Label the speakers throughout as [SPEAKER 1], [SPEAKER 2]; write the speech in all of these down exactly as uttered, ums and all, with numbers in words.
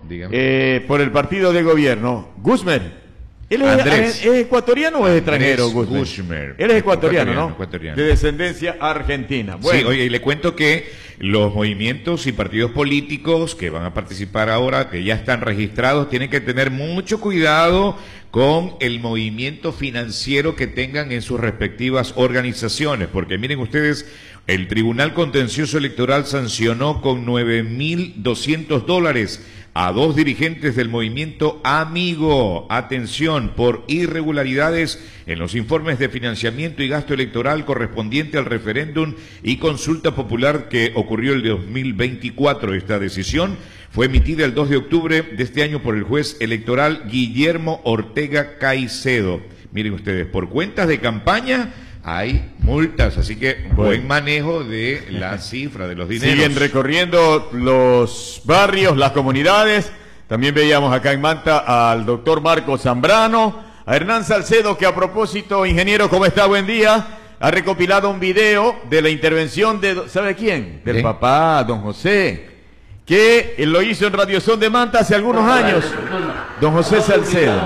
[SPEAKER 1] eh, por el partido de gobierno. Guzmán. ¿Él es, es, es ecuatoriano o es extranjero, Guzmán? Él es ecuatoriano, ecuatoriano, ¿no?
[SPEAKER 2] Ecuatoriano.
[SPEAKER 1] De descendencia argentina.
[SPEAKER 2] Bueno. Sí, oye, y le cuento que los movimientos y partidos políticos que van a participar ahora, que ya están registrados, tienen que tener mucho cuidado con el movimiento financiero que tengan en sus respectivas organizaciones, porque miren ustedes, el Tribunal Contencioso Electoral sancionó con nueve mil doscientos dólares a dos dirigentes del movimiento Amigo, atención, por irregularidades en los informes de financiamiento y gasto electoral correspondiente al referéndum y consulta popular que ocurrió el dos mil veinticuatro. Esta decisión fue emitida el dos de octubre de este año por el juez electoral Guillermo Ortega Caicedo. Miren ustedes, por cuentas de campaña hay multas, así que bueno, buen manejo de la cifra de los dineros.
[SPEAKER 1] Siguen recorriendo los barrios, las comunidades. También veíamos acá en Manta al doctor Marco Zambrano, a Hernán Salcedo, que a propósito, ingeniero, ¿cómo está? Buen día. Ha recopilado un video de la intervención de, ¿sabe quién? Del ¿Eh? papá, don José, que lo hizo en Radio Son de Manta hace algunos años. Don José Salcedo.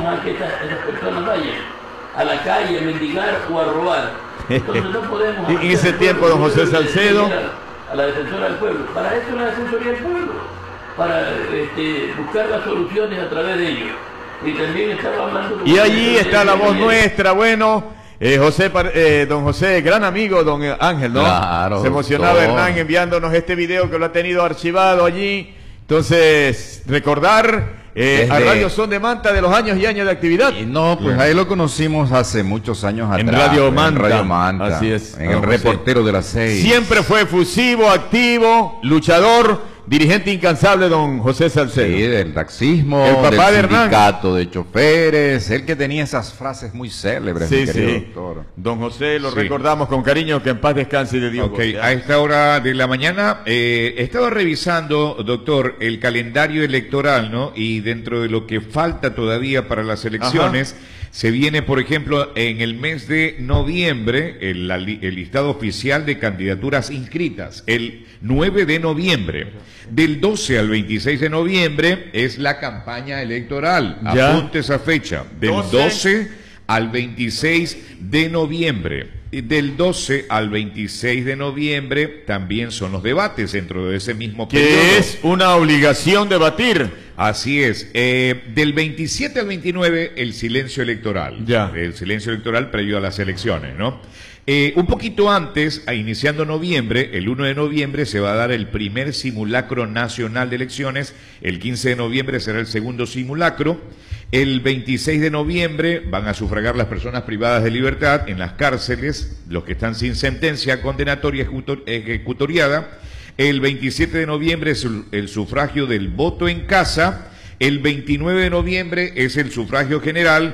[SPEAKER 3] A la calle a mendigar o a robar. Entonces no podemos
[SPEAKER 1] en ese tiempo, don José Salcedo,
[SPEAKER 3] a la defensora del pueblo. Para eso es la defensoría del pueblo, para este, buscar las soluciones a través de ellos. Y también estaba hablando.
[SPEAKER 1] Y allí está la voz nuestra, bueno, eh, José, eh, don José, gran amigo, don Ángel, ¿no?
[SPEAKER 4] Claro,
[SPEAKER 1] se emocionaba
[SPEAKER 4] doctor.
[SPEAKER 1] Hernán enviándonos este video que lo ha tenido archivado allí. Entonces, recordar eh, Desde... a Radio Son de Manta de los años y años de actividad.
[SPEAKER 4] Y no, pues ahí lo conocimos hace muchos años atrás.
[SPEAKER 1] En Radio Manta.
[SPEAKER 4] En Radio Manta.
[SPEAKER 1] Así es.
[SPEAKER 4] En el reportero de las seis.
[SPEAKER 1] Siempre fue efusivo, activo, luchador, dirigente incansable, don José Salcedo.
[SPEAKER 4] Sí, del taxismo,
[SPEAKER 1] el papá
[SPEAKER 4] del
[SPEAKER 1] de
[SPEAKER 4] sindicato de choferes, el que tenía esas frases muy célebres,
[SPEAKER 1] sí,
[SPEAKER 4] mi querido
[SPEAKER 1] sí.
[SPEAKER 4] doctor.
[SPEAKER 1] Don José, lo
[SPEAKER 2] sí.
[SPEAKER 1] recordamos con cariño, que en paz descanse y de Dios.
[SPEAKER 2] Ok, a esta hora de la mañana eh, estaba revisando, doctor, el calendario electoral, ¿no? Y dentro de lo que falta todavía para las elecciones, ajá, se viene, por ejemplo, en el mes de noviembre, el, el listado oficial de candidaturas inscritas, el nueve de noviembre. Del doce al veintiséis de noviembre es la campaña electoral. ¿Ya? Apunte esa fecha. Del doce al veintiséis de noviembre. Del doce al veintiséis de noviembre también son los debates dentro de ese mismo periodo.
[SPEAKER 1] Que es una obligación debatir.
[SPEAKER 2] Así es. Eh, del veintisiete al veintinueve, el silencio electoral.
[SPEAKER 1] Ya.
[SPEAKER 2] El silencio electoral previo a las elecciones, ¿no? Eh, un poquito antes, iniciando noviembre, el uno de noviembre, se va a dar el primer simulacro nacional de elecciones. El quince de noviembre será el segundo simulacro. El veintiséis de noviembre van a sufragar las personas privadas de libertad en las cárceles, los que están sin sentencia condenatoria ejecutoriada. El veintisiete de noviembre es el sufragio del voto en casa. El veintinueve de noviembre es el sufragio general.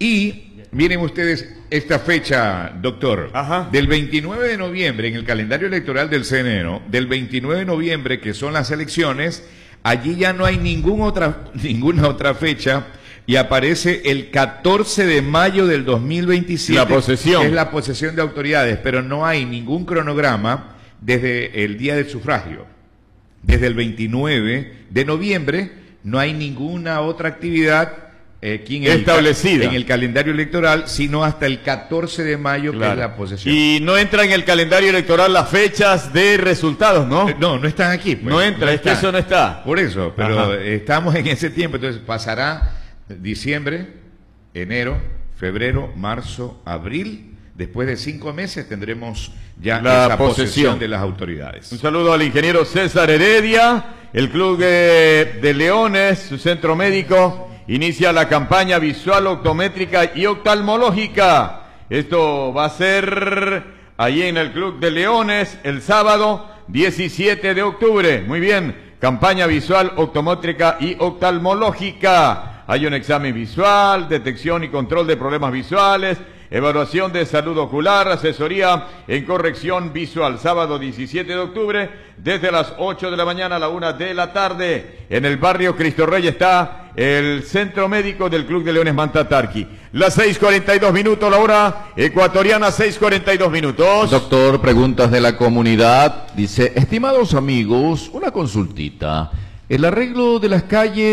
[SPEAKER 2] Y miren ustedes esta fecha, doctor.
[SPEAKER 1] Ajá.
[SPEAKER 2] Del veintinueve de noviembre, en el calendario electoral del C N E, ¿no? Del veintinueve de noviembre, que son las elecciones, allí ya no hay ningún otra, ninguna otra fecha. Y aparece el catorce de mayo del dos mil veintisiete.
[SPEAKER 1] La posesión.
[SPEAKER 2] Que es la posesión de autoridades, pero no hay ningún cronograma desde el día del sufragio. Desde el veintinueve de noviembre no hay ninguna otra actividad eh, aquí en,
[SPEAKER 1] establecida
[SPEAKER 2] el, en el calendario electoral, sino hasta el catorce de mayo, claro, que es la posesión.
[SPEAKER 1] Y no entra en el calendario electoral las fechas de resultados, ¿no?
[SPEAKER 2] Eh, no, no están aquí. Pues.
[SPEAKER 1] No entra,
[SPEAKER 2] no
[SPEAKER 1] es
[SPEAKER 2] están.
[SPEAKER 1] que eso no está.
[SPEAKER 2] Por eso, pero
[SPEAKER 1] ajá,
[SPEAKER 2] estamos en ese tiempo, entonces pasará diciembre, enero, febrero, marzo, abril. Después de cinco meses tendremos ya
[SPEAKER 1] la
[SPEAKER 2] esa
[SPEAKER 1] posesión.
[SPEAKER 2] posesión de las autoridades.
[SPEAKER 1] Un saludo al ingeniero César Heredia. El Club de, de Leones, su centro médico, inicia la campaña visual, optométrica y oftalmológica. Esto va a ser allí en el Club de Leones el sábado diecisiete de octubre. Muy bien, campaña visual, optométrica y oftalmológica. Hay un examen visual, detección y control de problemas visuales, evaluación de salud ocular, asesoría en corrección visual. Sábado diecisiete de octubre, desde las ocho de la mañana a la una de la tarde. En el barrio Cristo Rey está el centro médico del Club de Leones Manta Tarqui. Las seis cuarenta y dos minutos, la hora ecuatoriana, seis cuarenta y dos minutos.
[SPEAKER 4] Doctor, preguntas de la comunidad. Dice, estimados amigos, una consultita. El arreglo de las calles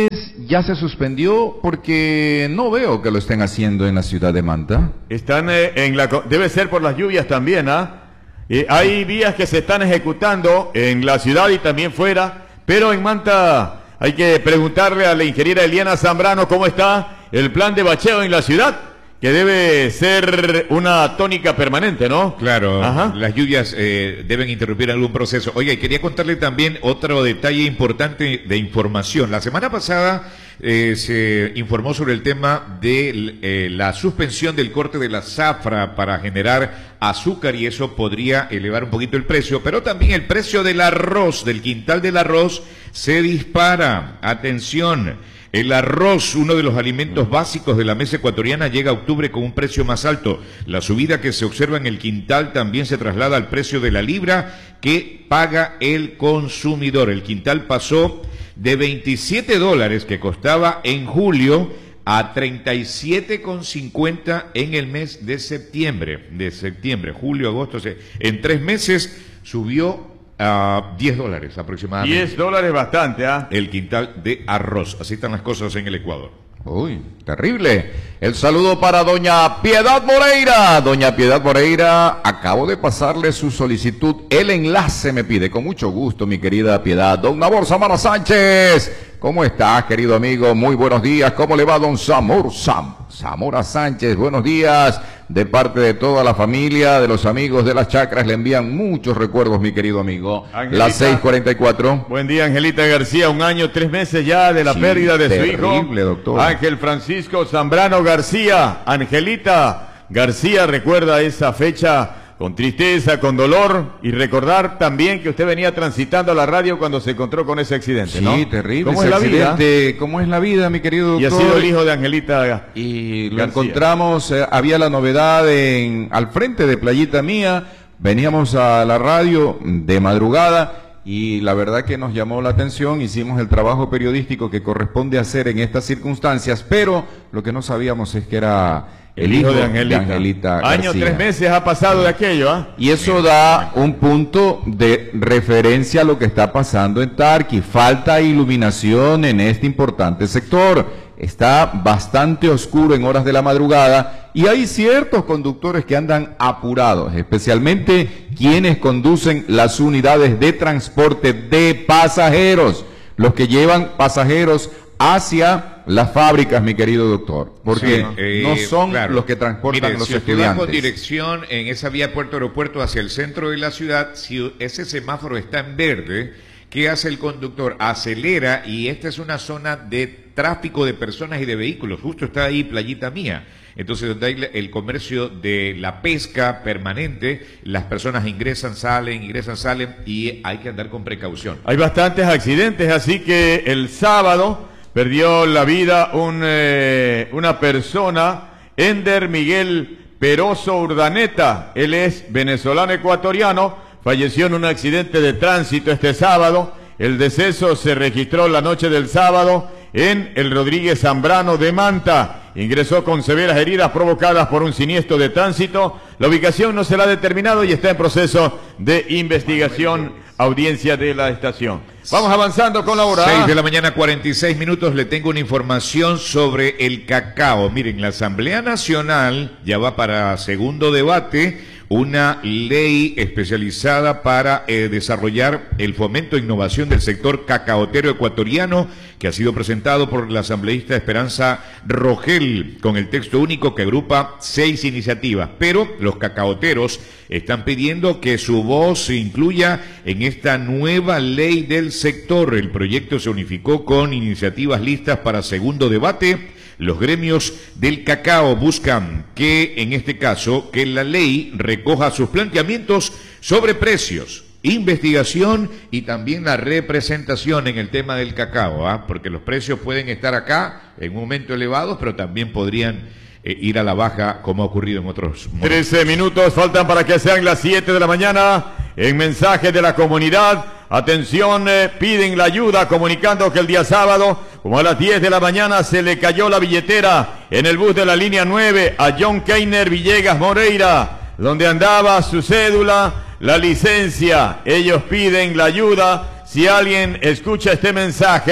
[SPEAKER 4] ya se suspendió porque no veo que lo estén haciendo en la ciudad de Manta.
[SPEAKER 1] Están eh, en la... Debe ser por las lluvias también, ¿ah? Eh, hay vías que se están ejecutando en la ciudad y también fuera, pero en Manta hay que preguntarle a la ingeniera Eliana Zambrano cómo está el plan de bacheo en la ciudad, que debe ser una tónica permanente, ¿no?
[SPEAKER 2] Claro,
[SPEAKER 1] Ajá.
[SPEAKER 2] Las lluvias eh, deben interrumpir algún proceso. Oiga, y quería contarle también otro detalle importante de información. La semana pasada eh, se informó sobre el tema de eh, la suspensión del corte de la zafra para generar azúcar, y eso podría elevar un poquito el precio, pero también el precio del arroz, del quintal del arroz, se dispara. Atención. El arroz, uno de los alimentos básicos de la mesa ecuatoriana, llega a octubre con un precio más alto. La subida que se observa en el quintal también se traslada al precio de la libra que paga el consumidor. El quintal pasó de veintisiete dólares que costaba en julio a treinta y siete con cincuenta en el mes de septiembre. De septiembre, julio, agosto, en tres meses subió a diez dólares aproximadamente.
[SPEAKER 1] diez dólares bastante, ¿ah?
[SPEAKER 2] El quintal de arroz. Así están las cosas en el Ecuador.
[SPEAKER 4] Uy, terrible. El saludo para doña Piedad Moreira. Doña Piedad Moreira, acabo de pasarle su solicitud. El enlace me pide, con mucho gusto, mi querida Piedad. Don Nabor Samara Sánchez, ¿cómo estás, querido amigo? Muy buenos días. ¿Cómo le va, don Samor Sam? Zamora Sánchez, buenos días. De parte de toda la familia, de los amigos de las chacras, le envían muchos recuerdos, mi querido amigo.
[SPEAKER 1] Angelita,
[SPEAKER 4] las seis cuarenta y cuatro.
[SPEAKER 1] Buen día, Angelita García. Un año, tres meses ya de la
[SPEAKER 4] Sí,
[SPEAKER 1] pérdida de su hijo.
[SPEAKER 4] terrible, doctor.
[SPEAKER 1] Ángel Francisco Zambrano García. Angelita García recuerda esa fecha con tristeza, con dolor, y recordar también que usted venía transitando a la radio cuando se encontró con ese accidente,
[SPEAKER 4] Sí,
[SPEAKER 1] ¿no?
[SPEAKER 4] terrible.
[SPEAKER 1] ¿Cómo
[SPEAKER 4] ese
[SPEAKER 1] es la vida?
[SPEAKER 4] accidente, ¿Cómo es la vida, mi querido
[SPEAKER 1] Y ha
[SPEAKER 4] doctor?
[SPEAKER 1] sido el hijo de Angelita.
[SPEAKER 4] Y lo
[SPEAKER 1] García.
[SPEAKER 4] encontramos, eh, había la novedad en al frente de Playita Mía, veníamos a la radio de madrugada y la verdad que nos llamó la atención, hicimos el trabajo periodístico que corresponde hacer en estas circunstancias, pero lo que no sabíamos es que era el, hijo de Angelita, de Angelita
[SPEAKER 1] Año,
[SPEAKER 4] García.
[SPEAKER 1] tres meses ha pasado de aquello, ¿ah?
[SPEAKER 4] Y eso da un punto de referencia a lo que está pasando en Tarqui. Falta iluminación en este importante sector. Está bastante oscuro en horas de la madrugada y hay ciertos conductores que andan apurados, especialmente quienes conducen las unidades de transporte de pasajeros, los que llevan pasajeros hacia las fábricas, mi querido doctor, porque
[SPEAKER 2] Sí, eh,
[SPEAKER 4] no son
[SPEAKER 2] claro.
[SPEAKER 4] los que transportan
[SPEAKER 2] Mire,
[SPEAKER 4] los
[SPEAKER 2] si usted va
[SPEAKER 4] estudiantes.
[SPEAKER 2] con dirección en esa vía Puerto Aeropuerto hacia el centro de la ciudad, si ese semáforo está en verde, ¿qué hace el conductor? Acelera, y esta es una zona de tráfico de personas y de vehículos. Justo está ahí Playita Mía. Entonces, donde hay el comercio de la pesca permanente, las personas ingresan, salen, ingresan, salen, y hay que andar con precaución.
[SPEAKER 1] Hay bastantes accidentes, así que el sábado perdió la vida un, eh, una persona, Ender Miguel Peroso Urdaneta. Él es venezolano ecuatoriano, falleció en un accidente de tránsito este sábado. El deceso se registró la noche del sábado en el Rodríguez Zambrano de Manta. Ingresó con severas heridas provocadas por un siniestro de tránsito. La ubicación no se la ha determinado y está en proceso de investigación, audiencia de la estación. Vamos avanzando con la hora.
[SPEAKER 2] seis de la mañana, cuarenta y seis minutos. Le tengo una información sobre el cacao. Miren, la Asamblea Nacional ya va para segundo debate una ley especializada para eh, desarrollar el fomento e innovación del sector cacaotero ecuatoriano, que ha sido presentado por la asambleísta Esperanza Rogel, con el texto único que agrupa seis iniciativas. Pero los cacaoteros están pidiendo que su voz se incluya en esta nueva ley del sector. El proyecto se unificó con iniciativas listas para segundo debate. Los gremios del cacao buscan que, en este caso, que la ley recoja sus planteamientos sobre precios, investigación y también la representación en el tema del cacao, ¿ah? Porque los precios pueden estar acá en un momento elevados, pero también podrían eh, ir a la baja, como ha ocurrido en otros momentos.
[SPEAKER 1] trece minutos faltan para que sean las siete de la mañana. En mensaje de la comunidad, atención, eh, piden la ayuda comunicando que el día sábado, como a las diez de la mañana, se le cayó la billetera en el bus de la línea nueve a John Keiner Villegas Moreira, donde andaba su cédula, la licencia. Ellos piden la ayuda. Si alguien escucha este mensaje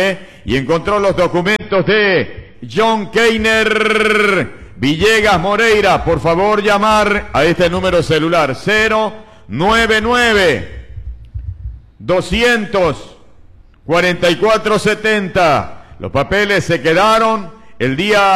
[SPEAKER 1] y encontró los documentos de John Keiner Villegas Moreira. Por favor, llamar a este número celular cero nueve nueve, doscientos cuarenta y cuatro setenta. Los papeles se quedaron el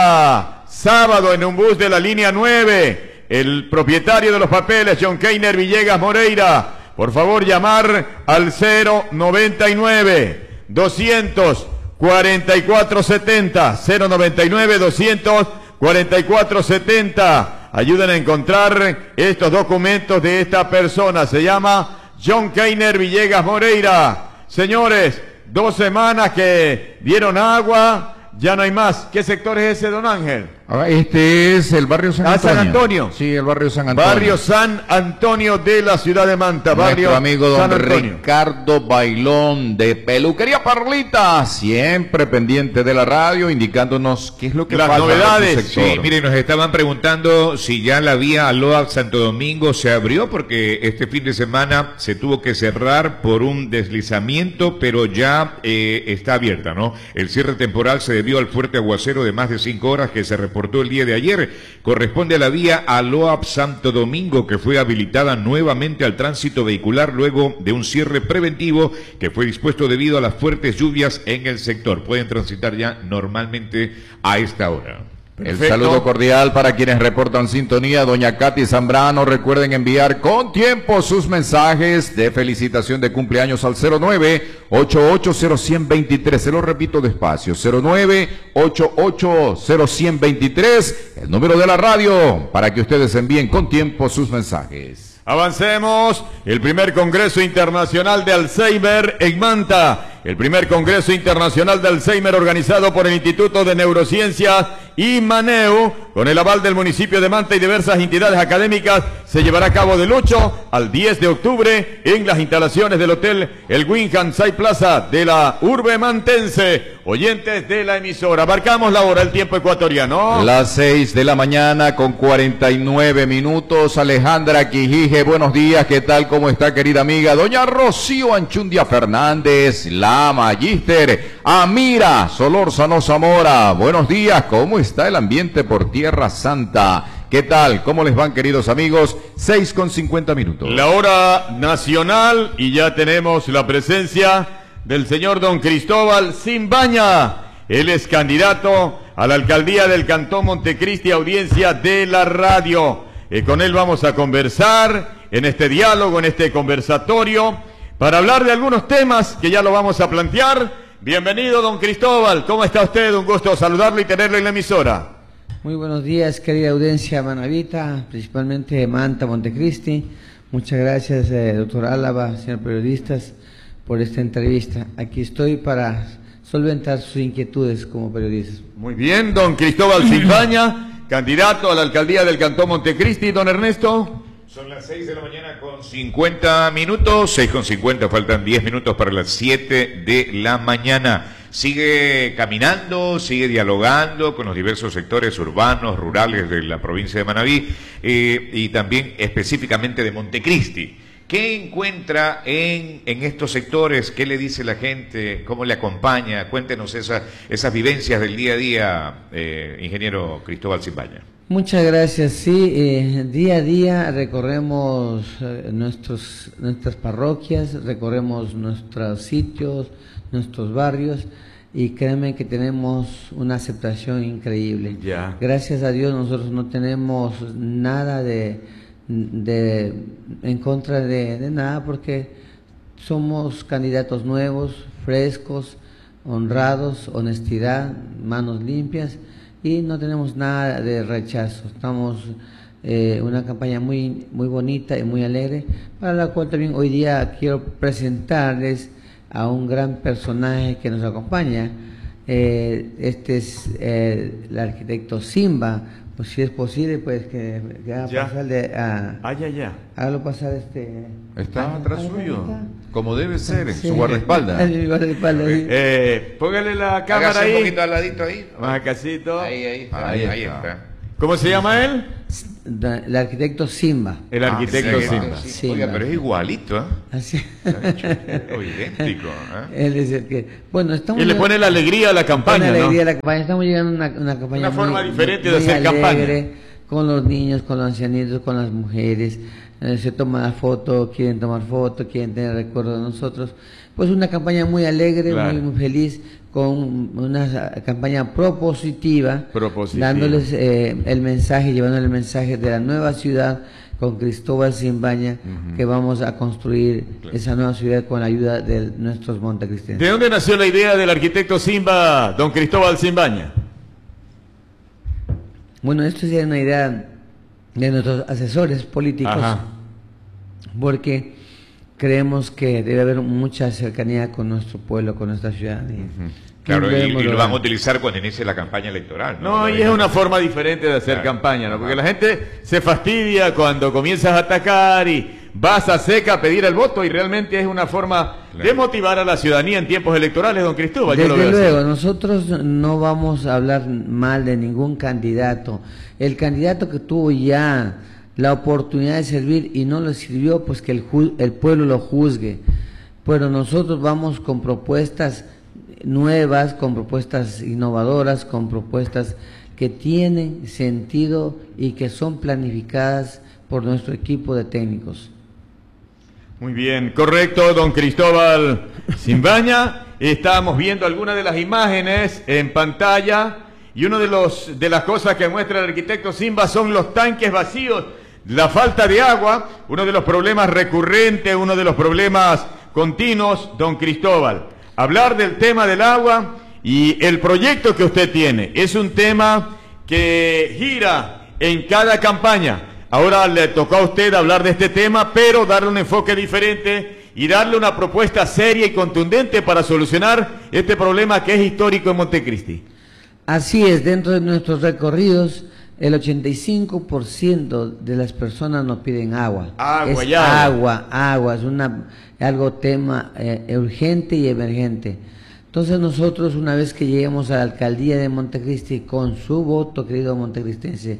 [SPEAKER 1] día sábado en un bus de la línea nueve. El propietario de los papeles, John Keiner Villegas Moreira. Por favor, llamar al cero noventa y nueve, doscientos cuarenta y cuatro setenta. cero noventa y nueve, doscientos cuarenta y cuatro setenta. Ayuden a encontrar estos documentos de esta persona. Se llama John Keiner Villegas Moreira. Señores, dos semanas que dieron agua, ya no hay más. ¿Qué sector es ese, don Ángel?
[SPEAKER 4] Este es el barrio San
[SPEAKER 1] Ah,
[SPEAKER 4] Antonio.
[SPEAKER 1] San Antonio.
[SPEAKER 4] Sí, el barrio San Antonio.
[SPEAKER 1] Barrio San Antonio de la ciudad de Manta. Barrio
[SPEAKER 4] Nuestro amigo don
[SPEAKER 1] San Antonio.
[SPEAKER 4] Ricardo Bailón de Peluquería Parlita, siempre pendiente de la radio, indicándonos qué es lo que
[SPEAKER 1] Las
[SPEAKER 4] falta
[SPEAKER 1] novedades.
[SPEAKER 4] en su sector.
[SPEAKER 2] Sí, miren, nos estaban preguntando si ya la vía Aloa Santo Domingo se abrió, porque este fin de semana se tuvo que cerrar por un deslizamiento, pero ya eh, está abierta, ¿no? El cierre temporal se debió al fuerte aguacero de más de cinco horas que se reportó el día de ayer. Corresponde a la vía Aloa Santo Domingo, que fue habilitada nuevamente al tránsito vehicular luego de un cierre preventivo que fue dispuesto debido a las fuertes lluvias en el sector. Pueden transitar ya normalmente a esta hora.
[SPEAKER 4] El
[SPEAKER 1] Perfecto.
[SPEAKER 4] saludo cordial para quienes reportan sintonía. Doña Katy Zambrano, recuerden enviar con tiempo sus mensajes de felicitación de cumpleaños al cero nueve, ocho ocho cero, uno cero dos tres. Se lo repito despacio, cero nueve, ocho ocho cero, uno cero dos tres, el número de la radio para que ustedes envíen con tiempo sus mensajes.
[SPEAKER 1] Avancemos. El primer Congreso Internacional de Alzheimer en Manta. El primer Congreso Internacional de Alzheimer organizado por el Instituto de Neurociencias y Maneu, con el aval del municipio de Manta y diversas entidades académicas, se llevará a cabo del ocho al diez de octubre en las instalaciones del Hotel El Winham Sai Plaza de la urbe mantense. Oyentes de la emisora, marcamos la hora, el tiempo ecuatoriano.
[SPEAKER 4] Las seis de la mañana con cuarenta y nueve minutos. Alejandra Quijije, buenos días, ¿qué tal? ¿Cómo está, querida amiga? Doña Rocío Anchundia Fernández, la Magíster, Amira Solórzano Zamora, buenos días, ¿cómo está el ambiente por Tierra Santa? ¿Qué tal? ¿Cómo les van, queridos amigos? seis con cincuenta minutos.
[SPEAKER 1] La hora nacional y ya tenemos la presencia del señor don Cristóbal Simbaña. Él es candidato a la alcaldía del Cantón Montecristi, audiencia de la radio. Eh, con él vamos a conversar en este diálogo, en este conversatorio, para hablar de algunos temas que ya lo vamos a plantear. Bienvenido, don Cristóbal. ¿Cómo está usted? Un gusto saludarlo y tenerlo en la emisora.
[SPEAKER 5] Muy buenos días, querida audiencia manavita, principalmente de Manta, Montecristi. Muchas gracias, eh, doctor Álava, señor periodistas, por esta entrevista. Aquí estoy para solventar sus inquietudes como periodistas.
[SPEAKER 1] Muy bien, don Cristóbal Simbaña, candidato a la alcaldía del Cantón Montecristi. Don Ernesto.
[SPEAKER 2] Son las seis de la mañana con cincuenta minutos, seis con cincuenta, faltan diez minutos para las siete de la mañana. Sigue caminando, sigue dialogando con los diversos sectores urbanos, rurales de la provincia de Manabí eh, y también específicamente de Montecristi. ¿Qué encuentra en, en estos sectores? ¿Qué le dice la gente? ¿Cómo le acompaña? Cuéntenos esa, esas vivencias del día a día, eh, ingeniero Cristóbal Simbaña.
[SPEAKER 5] Muchas gracias. Sí, eh, día a día recorremos eh, nuestros, nuestras parroquias, recorremos nuestros sitios, nuestros barrios, y créanme que tenemos una aceptación increíble.
[SPEAKER 1] Ya.
[SPEAKER 5] Gracias a Dios nosotros no tenemos nada de, de en contra de, de nada, porque somos candidatos nuevos, frescos, honrados, honestidad, manos limpias, y no tenemos nada de rechazo. Estamos eh, una campaña muy muy bonita y muy alegre, para la cual también hoy día quiero presentarles a un gran personaje que nos acompaña. Eh, este es eh, el arquitecto Simba. Pues si es posible, pues que, que haga
[SPEAKER 1] Ya.
[SPEAKER 5] pasarle a,
[SPEAKER 1] Ah, ya, ya.
[SPEAKER 5] hágalo pasar este.
[SPEAKER 4] Está
[SPEAKER 5] ah,
[SPEAKER 4] atrás
[SPEAKER 5] ah,
[SPEAKER 4] suyo,
[SPEAKER 5] está.
[SPEAKER 4] como debe ser, en
[SPEAKER 5] Sí.
[SPEAKER 4] su guardaespaldas.
[SPEAKER 5] Mi guardaespaldas, sí.
[SPEAKER 1] Eh, póngale la cámara
[SPEAKER 2] Hágase
[SPEAKER 1] ahí.
[SPEAKER 2] un poquito al ladito ahí.
[SPEAKER 1] Más acasito.
[SPEAKER 2] Ahí, ahí está.
[SPEAKER 4] Ahí
[SPEAKER 2] Ahí
[SPEAKER 4] está.
[SPEAKER 2] está.
[SPEAKER 1] ¿Cómo se llama él?
[SPEAKER 5] el arquitecto Simba.
[SPEAKER 1] El arquitecto
[SPEAKER 2] Ah,
[SPEAKER 1] Simba.
[SPEAKER 2] sí. Oiga, pero es igualito, ¿eh?
[SPEAKER 5] Así.
[SPEAKER 2] O idéntico, ¿eh?
[SPEAKER 5] Él es el que, bueno, estamos
[SPEAKER 1] Y le pone la alegría a la campaña,
[SPEAKER 5] pone
[SPEAKER 1] ¿no?
[SPEAKER 5] alegría a la campaña. Estamos llegando a una, una campaña
[SPEAKER 1] Una forma
[SPEAKER 5] muy-
[SPEAKER 1] diferente de
[SPEAKER 5] muy
[SPEAKER 1] hacer
[SPEAKER 5] alegre,
[SPEAKER 1] campaña.
[SPEAKER 5] con los niños, con los ancianitos, con las mujeres. Eh, se toma la foto, quieren tomar foto, quieren tener recuerdo de nosotros. Pues una campaña muy alegre,
[SPEAKER 1] Claro.
[SPEAKER 5] muy, muy feliz, con una campaña propositiva,
[SPEAKER 1] Propositiva.
[SPEAKER 5] dándoles eh, el mensaje, llevándoles el mensaje de la nueva ciudad con Cristóbal Simbaña, que vamos a construir esa nueva ciudad con la ayuda de nuestros montecristianos.
[SPEAKER 1] ¿De dónde nació la idea del arquitecto Simba, don Cristóbal Simbaña?
[SPEAKER 5] Bueno, esto es una idea de nuestros asesores políticos,
[SPEAKER 1] Ajá.
[SPEAKER 5] porque creemos que debe haber mucha cercanía con nuestro pueblo, con nuestra ciudad. Y,
[SPEAKER 2] Claro, y,
[SPEAKER 5] debemos
[SPEAKER 2] y lo
[SPEAKER 5] lograr.
[SPEAKER 2] van a utilizar cuando inicie la campaña electoral.
[SPEAKER 1] No, y es una forma diferente de hacer
[SPEAKER 2] Claro.
[SPEAKER 1] campaña, ¿no? Porque la gente se fastidia cuando comienzas a atacar y vas a seca a pedir el voto y realmente es una forma
[SPEAKER 2] Claro.
[SPEAKER 1] de motivar a la ciudadanía en tiempos electorales, don Cristóbal. Yo lo
[SPEAKER 5] Desde
[SPEAKER 1] veo así.
[SPEAKER 5] luego, nosotros no vamos a hablar mal de ningún candidato. El candidato que tuvo ya la oportunidad de servir y no lo sirvió, pues que el, ju- el pueblo lo juzgue. Pero nosotros vamos con propuestas nuevas, con propuestas innovadoras, con propuestas que tienen sentido y que son planificadas por nuestro equipo de técnicos.
[SPEAKER 1] Muy bien, correcto, don Cristóbal Simbaña. Estamos viendo algunas de las imágenes en pantalla y una de los de las cosas que muestra el arquitecto Simba son los tanques vacíos, la falta de agua, uno de los problemas recurrentes, uno de los problemas continuos, don Cristóbal. Hablar del tema del agua y el proyecto que usted tiene es un tema que gira en cada campaña. Ahora le tocó a usted hablar de este tema, pero darle un enfoque diferente y darle una propuesta seria y contundente para solucionar este problema que es histórico en Montecristi.
[SPEAKER 5] Así es, dentro de nuestros recorridos, el ochenta y cinco por ciento de las personas nos piden agua.
[SPEAKER 1] Agua
[SPEAKER 5] es
[SPEAKER 1] y agua.
[SPEAKER 5] agua, agua, es una, algo tema eh, urgente y emergente. Entonces nosotros, una vez que lleguemos a la alcaldía de Montecristi, con su voto, querido montecristense,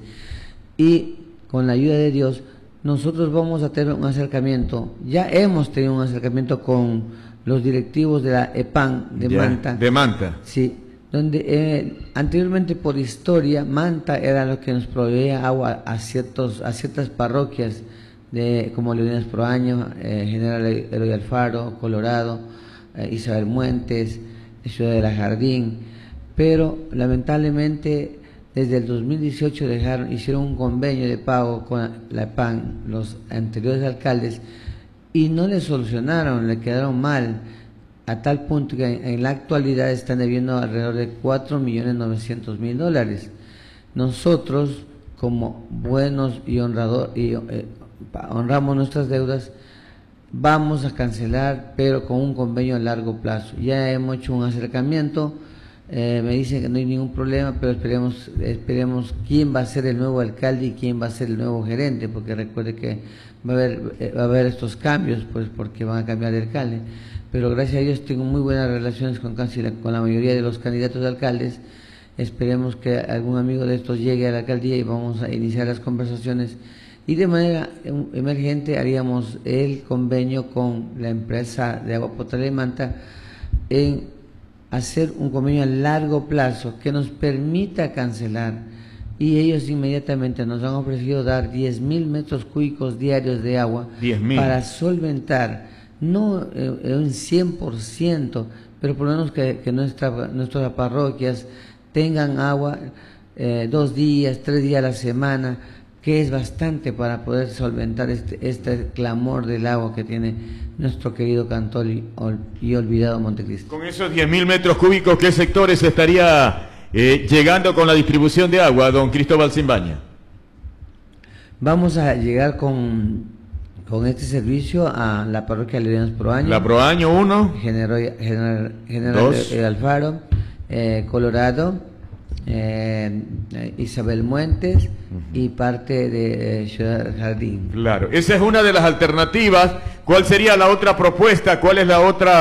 [SPEAKER 5] y con la ayuda de Dios, nosotros vamos a tener un acercamiento. Ya hemos tenido un acercamiento con los directivos de la EPAN de
[SPEAKER 1] Ya,
[SPEAKER 5] Manta.
[SPEAKER 1] De Manta.
[SPEAKER 5] Sí, donde eh, anteriormente por historia Manta era lo que nos proveía agua a ciertos a ciertas parroquias de como Leonidas Proaño, eh, General Eloy Alfaro, Colorado, eh, Isabel Muentes, Ciudad de la Jardín, pero lamentablemente desde el dos mil dieciocho dejaron hicieron un convenio de pago con la EPAN, los anteriores alcaldes, y no le solucionaron, le quedaron mal, a tal punto que en, en la actualidad están debiendo alrededor de cuatro millones novecientos mil dólares. Nosotros, como buenos y honrador y eh, honramos nuestras deudas, vamos a cancelar, pero con un convenio a largo plazo. Ya hemos hecho un acercamiento, eh, me dicen que no hay ningún problema, pero esperemos, esperemos quién va a ser el nuevo alcalde y quién va a ser el nuevo gerente, porque recuerde que va a haber, eh, va a haber estos cambios, pues porque van a cambiar de alcalde. Pero gracias a Dios tengo muy buenas relaciones con casi la, con la mayoría de los candidatos a alcaldes. Esperemos que algún amigo de estos llegue a la alcaldía y vamos a iniciar las conversaciones. Y de manera emergente haríamos el convenio con la empresa de agua potable de Manta en hacer un convenio a largo plazo que nos permita cancelar. Y ellos inmediatamente nos han ofrecido dar diez mil metros cúbicos diarios de agua
[SPEAKER 1] diez mil.
[SPEAKER 5] para solventar, no eh, un cien por ciento, pero por lo menos que, que nuestra, nuestras parroquias tengan agua eh, dos días, tres días a la semana, que es bastante para poder solventar este, este clamor del agua que tiene nuestro querido cantor y, ol, y olvidado Montecristi.
[SPEAKER 1] Con esos diez mil metros cúbicos, ¿qué sectores estaría eh, llegando con la distribución de agua, don Cristóbal Simbaña?
[SPEAKER 5] Vamos a llegar con, con este servicio a la parroquia de Leonidas Proaño.
[SPEAKER 1] La Proaño uno.
[SPEAKER 5] General, General, General
[SPEAKER 1] Dos.
[SPEAKER 5] Alfaro, eh, Colorado, eh, Isabel Muentes y parte de eh, Ciudad del Jardín.
[SPEAKER 1] Claro, esa es una de las alternativas. ¿Cuál sería la otra propuesta? ¿Cuál es la otra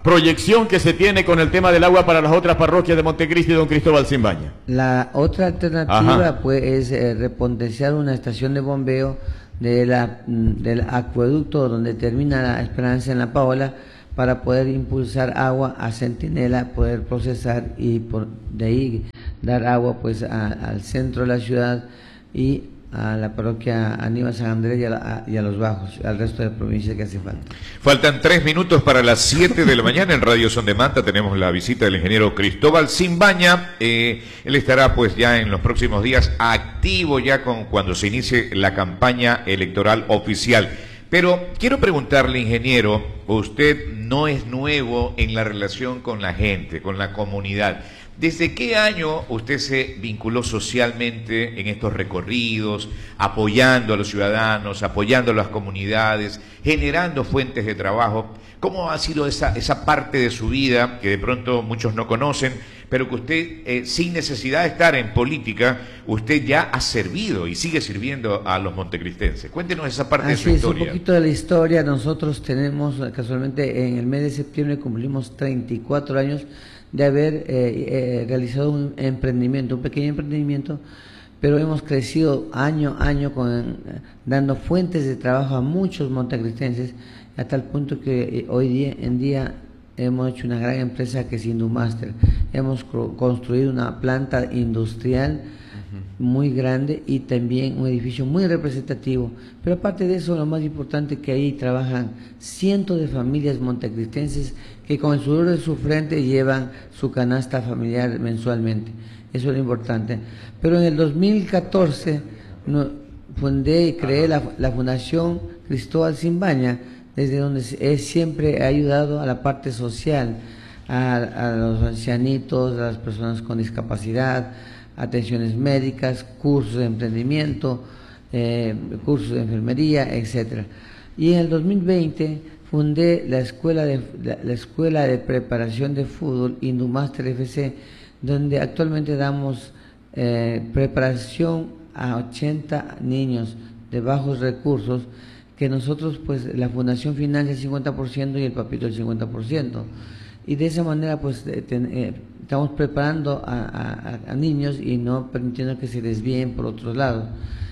[SPEAKER 1] proyección que se tiene con el tema del agua para las otras parroquias de Montecristi y don Cristóbal Simbaña?
[SPEAKER 5] La otra alternativa pues es eh, repotenciar una estación de bombeo de la, del acueducto donde termina la Esperanza en La Paola, para poder impulsar agua a Centinela, poder procesar y por de ahí dar agua pues a, al centro de la ciudad y a la parroquia Aníbal San Andrés y a, la, y a los Bajos, al resto de la provincia que hace falta.
[SPEAKER 2] Faltan tres minutos para las siete de la mañana. En Radio Son de Manta tenemos la visita del ingeniero Cristóbal Simbaña. Eh, él estará pues ya en los próximos días activo ya con cuando se inicie la campaña electoral oficial. Pero quiero preguntarle, ingeniero, usted no es nuevo en la relación con la gente, con la comunidad. ¿Desde qué año usted se vinculó socialmente en estos recorridos, apoyando a los ciudadanos, apoyando a las comunidades, generando fuentes de trabajo? ¿Cómo ha sido esa, esa parte de su vida que de pronto muchos no conocen, pero que usted, eh, sin necesidad de estar en política, usted ya ha servido y sigue sirviendo a los montecristenses? Cuéntenos esa parte
[SPEAKER 5] Así
[SPEAKER 2] de su
[SPEAKER 5] es,
[SPEAKER 2] historia.
[SPEAKER 5] Un poquito de la historia. Nosotros tenemos, casualmente, en el mes de septiembre cumplimos treinta y cuatro años de haber eh, eh, realizado un emprendimiento, un pequeño emprendimiento, pero hemos crecido año a año con, eh, dando fuentes de trabajo a muchos montecristenses, hasta el punto que eh, hoy día en día hemos hecho una gran empresa que es Indumaster. Hemos construido una planta industrial uh-huh. muy grande y también un edificio muy representativo. Pero aparte de eso, lo más importante es que ahí trabajan cientos de familias montecristenses que con el sudor de su frente llevan su canasta familiar mensualmente. Eso es lo importante. Pero en el dos mil catorce no, fundé y creé la, la Fundación Cristóbal Simbaña, desde donde él siempre ha ayudado a la parte social, a, a los ancianitos, a las personas con discapacidad, atenciones médicas, cursos de emprendimiento, eh, cursos de enfermería, etcétera. Y en el dos mil veinte fundé la escuela de la, la escuela de preparación de fútbol Indumaster F C, donde actualmente damos eh, preparación a ochenta niños de bajos recursos, que nosotros, pues, la fundación financia el cincuenta por ciento y el papito el cincuenta por ciento. Y de esa manera, pues, ten, eh, estamos preparando a, a, a niños y no permitiendo que se desvíen por otros lados.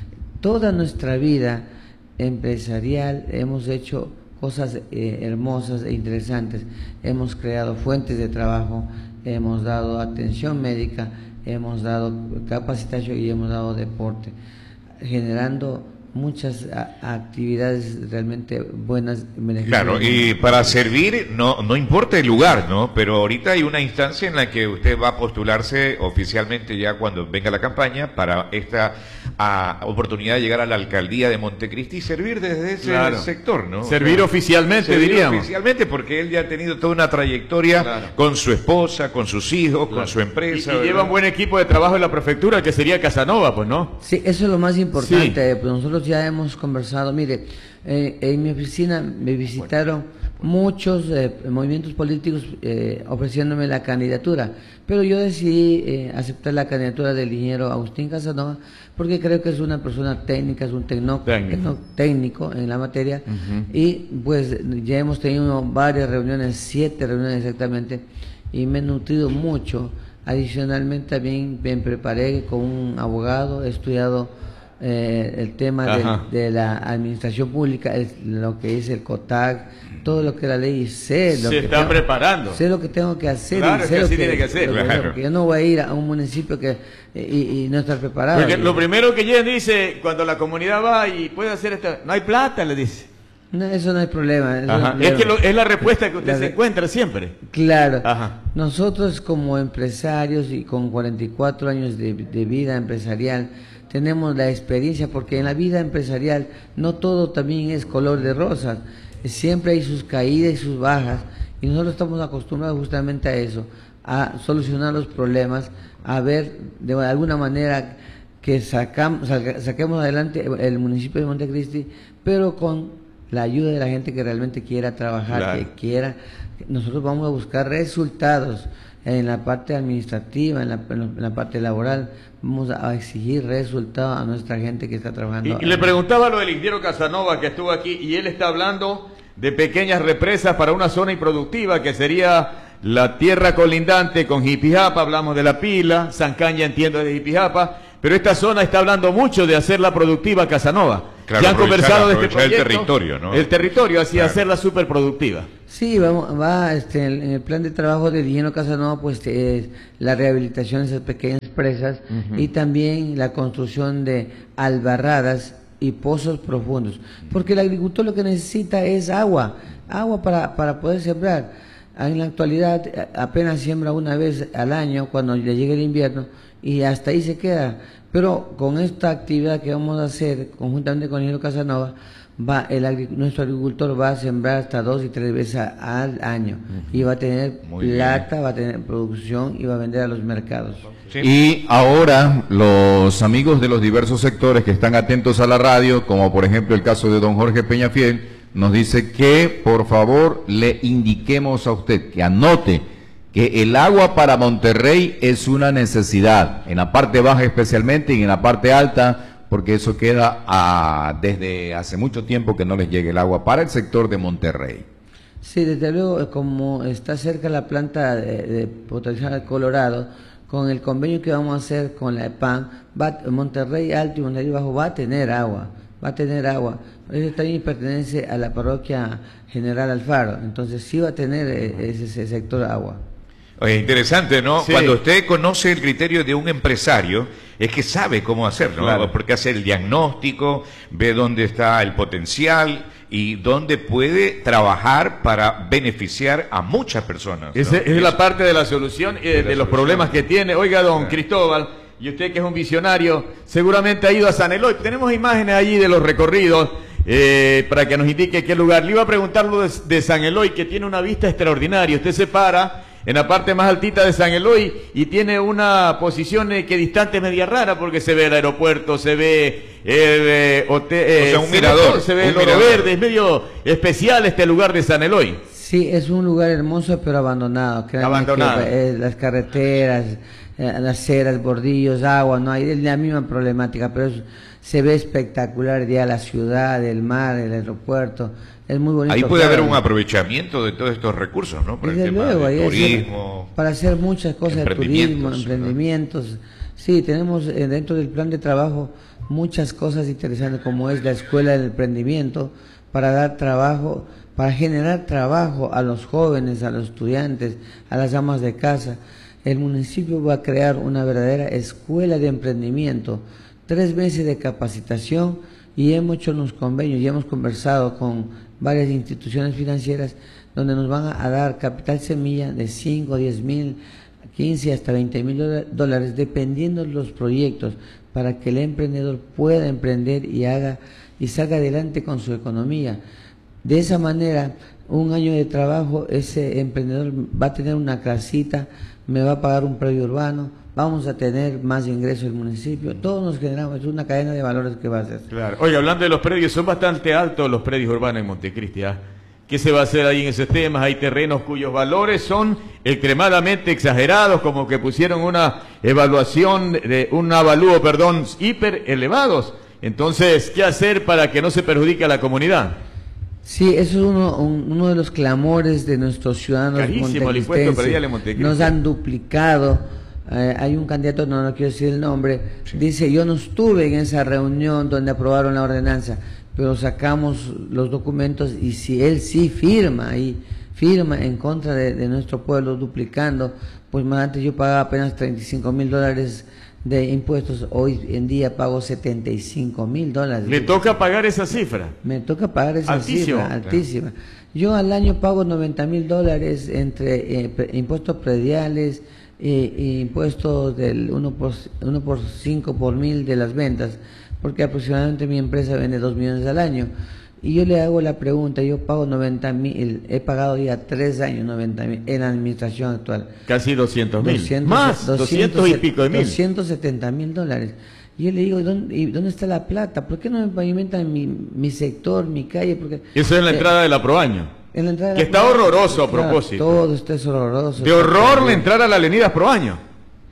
[SPEAKER 5] Toda nuestra vida empresarial hemos hecho cosas eh, hermosas e interesantes. Hemos creado fuentes de trabajo, hemos dado atención médica, hemos dado capacitación y hemos dado deporte, generando muchas a, actividades realmente buenas.
[SPEAKER 2] Claro, y para servir no no importa el lugar, ¿no? Pero ahorita hay una instancia en la que usted va a postularse oficialmente ya cuando venga la campaña para esta a, oportunidad de llegar a la alcaldía de Montecristi y servir desde ese claro. sector, ¿no?
[SPEAKER 1] Servir o sea, oficialmente,
[SPEAKER 2] servir
[SPEAKER 1] diríamos.
[SPEAKER 2] Oficialmente, porque él ya ha tenido toda una trayectoria claro. con su esposa, con sus hijos, claro. con su empresa.
[SPEAKER 1] Y, y lleva un buen equipo de trabajo en la prefectura, que sería Casanova, pues, ¿no?
[SPEAKER 5] Sí, eso es lo más importante.
[SPEAKER 1] Sí.
[SPEAKER 5] Pues nosotros ya hemos conversado, mire, eh, en mi oficina me visitaron bueno. muchos eh, movimientos políticos eh, ofreciéndome la candidatura, pero yo decidí eh, aceptar la candidatura del ingeniero Agustín Casanova, porque creo que es una persona técnica, es un tecno, técnico. técnico en la materia, uh-huh. y pues ya hemos tenido varias reuniones, siete reuniones exactamente, y me he nutrido mucho. Adicionalmente también me preparé con un abogado, he estudiado Eh, el tema de, de la administración pública, es lo que es el COTAC, todo lo que la ley, sé lo
[SPEAKER 1] se
[SPEAKER 5] que
[SPEAKER 1] está
[SPEAKER 5] tengo,
[SPEAKER 1] preparando,
[SPEAKER 5] sé lo que tengo que hacer,
[SPEAKER 1] claro,
[SPEAKER 5] y sé
[SPEAKER 1] que
[SPEAKER 5] lo
[SPEAKER 1] así
[SPEAKER 5] que,
[SPEAKER 1] tiene que hacer,
[SPEAKER 5] lo
[SPEAKER 1] claro.
[SPEAKER 5] que, porque yo no voy a ir a un municipio que y, y no estar preparado.
[SPEAKER 1] Porque lo primero que Jen dice cuando la comunidad va y puede hacer esto, no hay plata, le dice.
[SPEAKER 5] No, eso no hay problema.
[SPEAKER 1] Eso no es, es que lo, es la respuesta que usted la, se encuentra siempre.
[SPEAKER 5] Claro.
[SPEAKER 1] Ajá.
[SPEAKER 5] Nosotros como empresarios y con cuarenta y cuatro años de, de vida empresarial tenemos la experiencia, porque en la vida empresarial no todo también es color de rosas, siempre hay sus caídas y sus bajas, y nosotros estamos acostumbrados justamente a eso, a solucionar los problemas, a ver de alguna manera que sacamos, saquemos adelante el municipio de Montecristi, pero con la ayuda de la gente que realmente quiera trabajar, claro. que quiera. Nosotros vamos a buscar resultados en la parte administrativa, en la, en la parte laboral, vamos a exigir resultados a nuestra gente que está trabajando.
[SPEAKER 1] Y, y le preguntaba lo del ingeniero Casanova que estuvo aquí, y él está hablando de pequeñas represas para una zona improductiva que sería la tierra colindante con Jipijapa. Hablamos de La Pila, San Caña entiendo de Jipijapa, pero esta zona está hablando mucho de hacerla productiva Casanova.
[SPEAKER 2] Claro,
[SPEAKER 1] ya han conversado de este proyecto,
[SPEAKER 2] el territorio, ¿no?
[SPEAKER 1] El territorio, así
[SPEAKER 2] claro.
[SPEAKER 1] hacerla súper productiva.
[SPEAKER 5] Sí, vamos, va este, en el plan de trabajo del ingeniero Casanova, pues es la rehabilitación de esas pequeñas presas uh-huh. y también la construcción de albarradas y pozos profundos, porque el agricultor lo que necesita es agua, agua para, para poder sembrar. En la actualidad apenas siembra una vez al año cuando le llegue el invierno y hasta ahí se queda, pero con esta actividad que vamos a hacer conjuntamente con el ingeniero Casanova, va el nuestro agricultor va a sembrar hasta dos y tres veces a, al año uh-huh. y va a tener Muy plata, bien. va a tener producción y va a vender a los mercados.
[SPEAKER 4] Sí. Y ahora los amigos de los diversos sectores que están atentos a la radio, como por ejemplo el caso de don Jorge Peñafiel, nos dice que por favor le indiquemos a usted que anote que el agua para Monterrey es una necesidad, en la parte baja especialmente y en la parte alta, porque eso queda a, desde hace mucho tiempo que no les llegue el agua para el sector de Monterrey.
[SPEAKER 5] Sí, desde luego, como está cerca la planta de, de protección al Colorado, con el convenio que vamos a hacer con la E P A M, va, Monterrey Alto y Monterrey Bajo va a tener agua, va a tener agua. Eso también pertenece a la parroquia General Alfaro, entonces sí va a tener ese, ese sector agua.
[SPEAKER 2] Oye, interesante, ¿no?
[SPEAKER 1] Sí.
[SPEAKER 2] Cuando usted conoce el criterio de un empresario, es que sabe cómo hacerlo,
[SPEAKER 1] claro.
[SPEAKER 2] ¿no? Porque hace el diagnóstico, ve dónde está el potencial y dónde puede trabajar para beneficiar a muchas personas, ¿no?
[SPEAKER 1] Esa es la parte de la solución eh, de, de los solución. problemas que tiene. Oiga, don sí. Cristóbal, y usted que es un visionario, seguramente ha ido a San Eloy. Tenemos imágenes allí de los recorridos eh, para que nos indique qué lugar. Le iba a preguntar lo de, de San Eloy, que tiene una vista extraordinaria. Usted se para en la parte más altita de San Eloy y tiene una posición eh, que distante media rara, porque se ve el aeropuerto, se ve el eh, hotel, eh,
[SPEAKER 2] o sea, un
[SPEAKER 1] se
[SPEAKER 2] mirador,
[SPEAKER 1] ve, se ve
[SPEAKER 2] un
[SPEAKER 1] el oro
[SPEAKER 2] mirador.
[SPEAKER 1] verde. Es medio especial este lugar de San Eloy.
[SPEAKER 5] Sí, es un lugar hermoso pero abandonado.
[SPEAKER 1] Abandonado.
[SPEAKER 5] Que, eh, las carreteras, eh, las aceras, bordillos, agua, no hay la misma problemática, pero es, se ve espectacular ya la ciudad, el mar, el aeropuerto. Es muy bonito.
[SPEAKER 2] Ahí puede
[SPEAKER 5] claro.
[SPEAKER 2] haber un aprovechamiento de todos estos recursos, ¿no? Para
[SPEAKER 5] Desde
[SPEAKER 2] el tema
[SPEAKER 5] luego,
[SPEAKER 2] de
[SPEAKER 5] ahí
[SPEAKER 2] turismo,
[SPEAKER 5] hacer, para hacer muchas cosas de turismo, emprendimientos. ¿Verdad? Sí, tenemos eh, dentro del plan de trabajo muchas cosas interesantes, como es la escuela del emprendimiento, para dar trabajo, para generar trabajo a los jóvenes, a los estudiantes, a las amas de casa. El municipio va a crear una verdadera escuela de emprendimiento, tres meses de capacitación, y hemos hecho unos convenios y hemos conversado con varias instituciones financieras donde nos van a dar capital semilla de cinco, diez mil, quince hasta veinte mil dólares dependiendo de los proyectos, para que el emprendedor pueda emprender y haga y salga adelante con su economía. De esa manera, un año de trabajo, ese emprendedor va a tener una casita, me va a pagar un predio urbano, vamos a tener más ingresos del municipio, todos nos generamos, es una cadena de valores que va a hacer.
[SPEAKER 1] Claro. Oye, hablando de los predios, son bastante altos los predios urbanos en Montecristi, ¿eh? ¿Qué se va a hacer ahí en esos temas? Hay terrenos cuyos valores son extremadamente exagerados, como que pusieron una evaluación, de un avalúo, perdón, hiper elevados. Entonces, ¿qué hacer para que no se perjudique a la comunidad?
[SPEAKER 5] Sí, eso es uno, un, uno de los clamores de nuestros ciudadanos montecristenses. Nos han duplicado. Eh, hay un candidato, no, no quiero decir el nombre, sí. Dice, yo no estuve en esa reunión donde aprobaron la ordenanza, pero sacamos los documentos y si él sí firma y firma en contra de, de nuestro pueblo duplicando, pues más antes yo pagaba apenas treinta y cinco mil dólares de impuestos, hoy en día pago setenta y cinco mil dólares.
[SPEAKER 1] ¿Le toca pagar esa cifra?
[SPEAKER 5] Me toca pagar esa
[SPEAKER 1] altísimo,
[SPEAKER 5] cifra, altísima. Claro. Yo al año pago noventa mil dólares entre eh, pre, impuestos prediales, eh, e impuestos del uno por cinco por mil de las ventas, porque aproximadamente mi empresa vende dos millones al año. Y yo le hago la pregunta, yo pago noventa mil, he pagado ya tres años noventa mil en la administración actual.
[SPEAKER 1] Casi doscientos mil. Más, doscientos y pico de mil.
[SPEAKER 5] doscientos setenta mil dólares. Y yo le digo, ¿dónde, y ¿dónde está la plata? ¿Por qué no me pavimentan mi, mi sector, mi calle? Porque,
[SPEAKER 1] eso es en la eh, entrada de la Proaño.
[SPEAKER 5] En la entrada de
[SPEAKER 1] que
[SPEAKER 5] la
[SPEAKER 1] está
[SPEAKER 5] Proaño,
[SPEAKER 1] horroroso a
[SPEAKER 5] claro,
[SPEAKER 1] propósito.
[SPEAKER 5] todo esto es horroroso.
[SPEAKER 1] De horror la entrada a la avenida Proaño.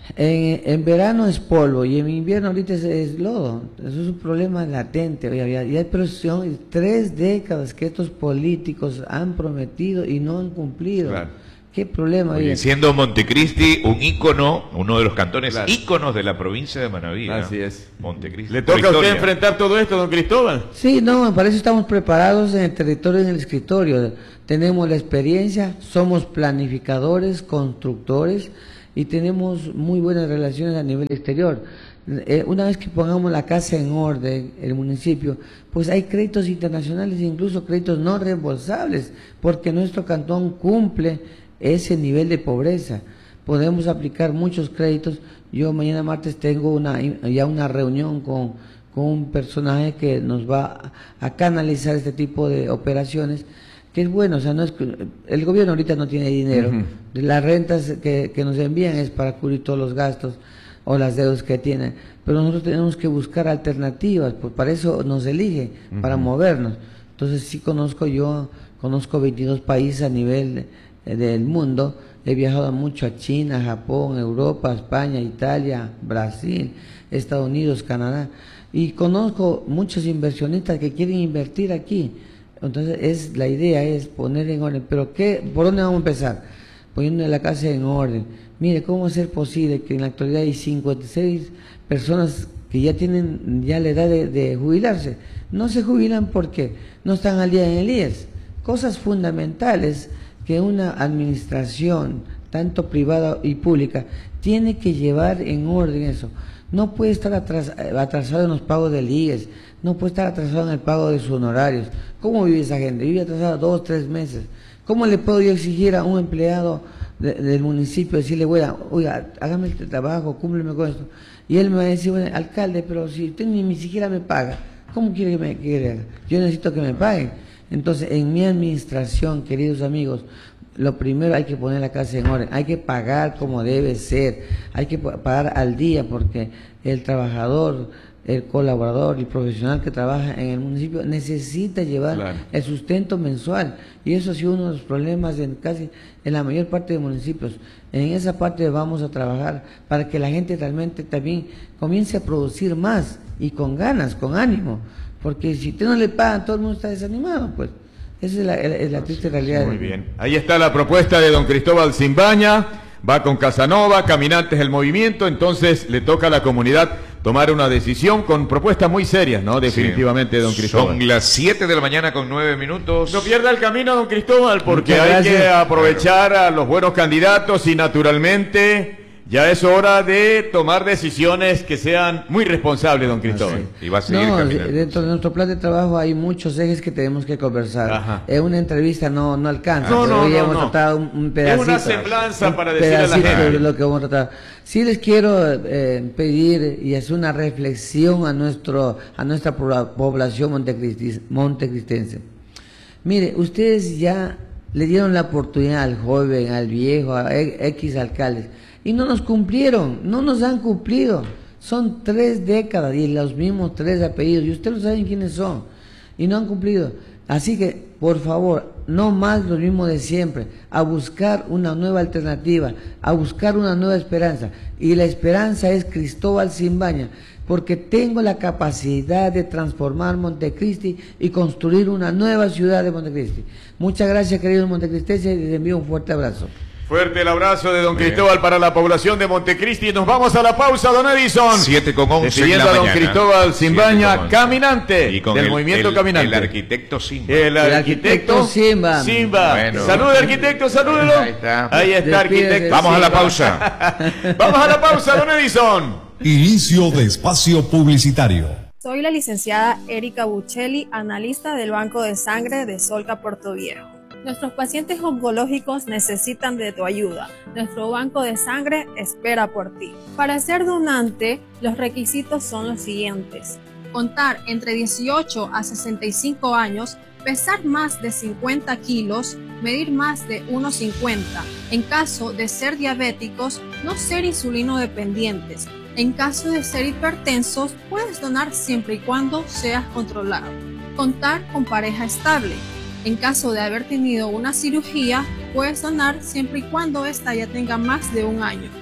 [SPEAKER 5] En, en verano es polvo y en invierno ahorita es, es lodo. Eso es un problema latente. Y hay presión, tres décadas que estos políticos han prometido y no han cumplido. Claro. ¿Qué problema?
[SPEAKER 2] Oye, siendo Montecristi un ícono, uno de los cantones claro. íconos de la provincia de Manaví.
[SPEAKER 1] Así es.
[SPEAKER 2] Montecristi.
[SPEAKER 1] ¿Le toca a usted enfrentar todo esto, don Cristóbal?
[SPEAKER 5] Sí, no, para eso estamos preparados en el territorio, en el escritorio. Tenemos la experiencia, somos planificadores, constructores y tenemos muy buenas relaciones a nivel exterior. Eh, una vez que pongamos la casa en orden, el municipio, pues hay créditos internacionales e incluso créditos no reembolsables, porque nuestro cantón cumple ese nivel de pobreza. Podemos aplicar muchos créditos. Yo mañana martes tengo una ya una reunión con, con un personaje que nos va a, a canalizar este tipo de operaciones, que es bueno. O sea, no es el gobierno ahorita no tiene dinero. Uh-huh. Las rentas que, que nos envían es para cubrir todos los gastos o las deudas que tienen, pero nosotros tenemos que buscar alternativas, pues para eso nos elige, uh-huh. para movernos. Entonces sí conozco yo, conozco veintidós países a nivel de, del mundo, he viajado mucho a China, Japón, Europa, España, Italia, Brasil, Estados Unidos, Canadá, y conozco muchos inversionistas que quieren invertir aquí. Entonces es la idea es poner en orden, pero ¿qué, por dónde vamos a empezar? Poniendo la casa en orden. Mire, ¿cómo va a ser posible que en la actualidad hay cincuenta y seis personas que ya tienen ya la edad de, de jubilarse? No se jubilan porque no están al día en el I E S. Cosas fundamentales que una administración, tanto privada y pública, tiene que llevar en orden eso. No puede estar atras, atrasado en los pagos del I E S, no puede estar atrasado en el pago de sus honorarios. ¿Cómo vive esa gente? Vive atrasado dos, tres meses. ¿Cómo le puedo yo exigir a un empleado de, del municipio, decirle, bueno, oiga, hágame el trabajo, cúmpleme con esto? Y él me va a decir, bueno, alcalde, pero si usted ni, ni siquiera me paga, ¿cómo quiere que me quiera? Yo necesito que me paguen. Entonces, en mi administración, queridos amigos, lo primero hay que poner la casa en orden, hay que pagar como debe ser, hay que pagar al día, porque el trabajador, el colaborador, el profesional que trabaja en el municipio necesita llevar claro. el sustento mensual, y eso ha sido uno de los problemas en casi en la mayor parte de municipios. En esa parte vamos a trabajar para que la gente realmente también comience a producir más y con ganas, con ánimo, porque si usted no le pagan, todo el mundo está desanimado, pues. Esa es la, es la triste realidad.
[SPEAKER 1] Muy bien. Ahí está la propuesta de don Cristóbal Simbaña. Va con Casanova, Caminantes del Movimiento. Entonces le toca a la comunidad tomar una decisión con propuestas muy serias, ¿no? Definitivamente, sí. don Cristóbal.
[SPEAKER 2] Son las siete de la mañana con nueve minutos.
[SPEAKER 1] No pierda el camino, don Cristóbal, porque hay que aprovechar claro. a los buenos candidatos y naturalmente... Ya es hora de tomar decisiones que sean muy responsables, don Cristóbal.
[SPEAKER 2] Ah, sí. Y va a seguir
[SPEAKER 5] no,
[SPEAKER 2] caminando.
[SPEAKER 5] Dentro de nuestro plan de trabajo hay muchos ejes que tenemos que conversar. Ajá. En una entrevista no, no alcanza.
[SPEAKER 1] No, no,
[SPEAKER 5] Hoy
[SPEAKER 1] no,
[SPEAKER 5] hemos
[SPEAKER 1] no.
[SPEAKER 5] tratado un, un pedacito.
[SPEAKER 1] Es una semblanza
[SPEAKER 5] un
[SPEAKER 1] para decirle a la gente.
[SPEAKER 5] De lo que vamos a tratar. Sí les quiero eh, pedir y hacer una reflexión a nuestro a nuestra población montecristense. Mire, ustedes ya le dieron la oportunidad al joven, al viejo, a X alcaldes, y no nos cumplieron, no nos han cumplido. Son tres décadas y los mismos tres apellidos, y ustedes saben quiénes son, y no han cumplido. Así que, por favor, no más lo mismo de siempre, a buscar una nueva alternativa, a buscar una nueva esperanza. Y la esperanza es Cristóbal Simbaña, porque tengo la capacidad de transformar Montecristi y construir una nueva ciudad de Montecristi. Muchas gracias, queridos montecristenses, y les envío un fuerte abrazo.
[SPEAKER 1] Fuerte el abrazo de don Cristóbal para la población de Montecristi. Nos vamos a la pausa, don Edison.
[SPEAKER 2] siete con once
[SPEAKER 1] Decidiendo
[SPEAKER 2] en la
[SPEAKER 1] a don
[SPEAKER 2] mañana.
[SPEAKER 1] Cristóbal Simbaña, caminante
[SPEAKER 2] y con
[SPEAKER 1] del
[SPEAKER 2] el,
[SPEAKER 1] movimiento
[SPEAKER 2] el,
[SPEAKER 1] Caminante.
[SPEAKER 2] El arquitecto Simba.
[SPEAKER 1] El,
[SPEAKER 5] el
[SPEAKER 1] arquitecto,
[SPEAKER 5] arquitecto Simba.
[SPEAKER 1] Simba.
[SPEAKER 2] Bueno.
[SPEAKER 1] Salude, arquitecto, salúdelo.
[SPEAKER 2] Ahí está.
[SPEAKER 1] Ahí está, arquitecto.
[SPEAKER 2] Vamos
[SPEAKER 1] Simba.
[SPEAKER 2] a la pausa.
[SPEAKER 1] Vamos a la pausa, don Edison.
[SPEAKER 6] Inicio de espacio publicitario.
[SPEAKER 7] Soy la licenciada Erika Buccelli, analista del Banco de Sangre de Solca Puerto Viejo. Nuestros pacientes oncológicos necesitan de tu ayuda. Nuestro banco de sangre espera por ti. Para ser donante, los requisitos son los siguientes: contar entre dieciocho a sesenta y cinco años, pesar más de cincuenta kilos, medir más de uno cincuenta. En caso de ser diabéticos, no ser insulino dependientes. En caso de ser hipertensos, puedes donar siempre y cuando seas controlado. Contar con pareja estable. En caso de haber tenido una cirugía, puedes donar siempre y cuando ésta ya tenga más de un año.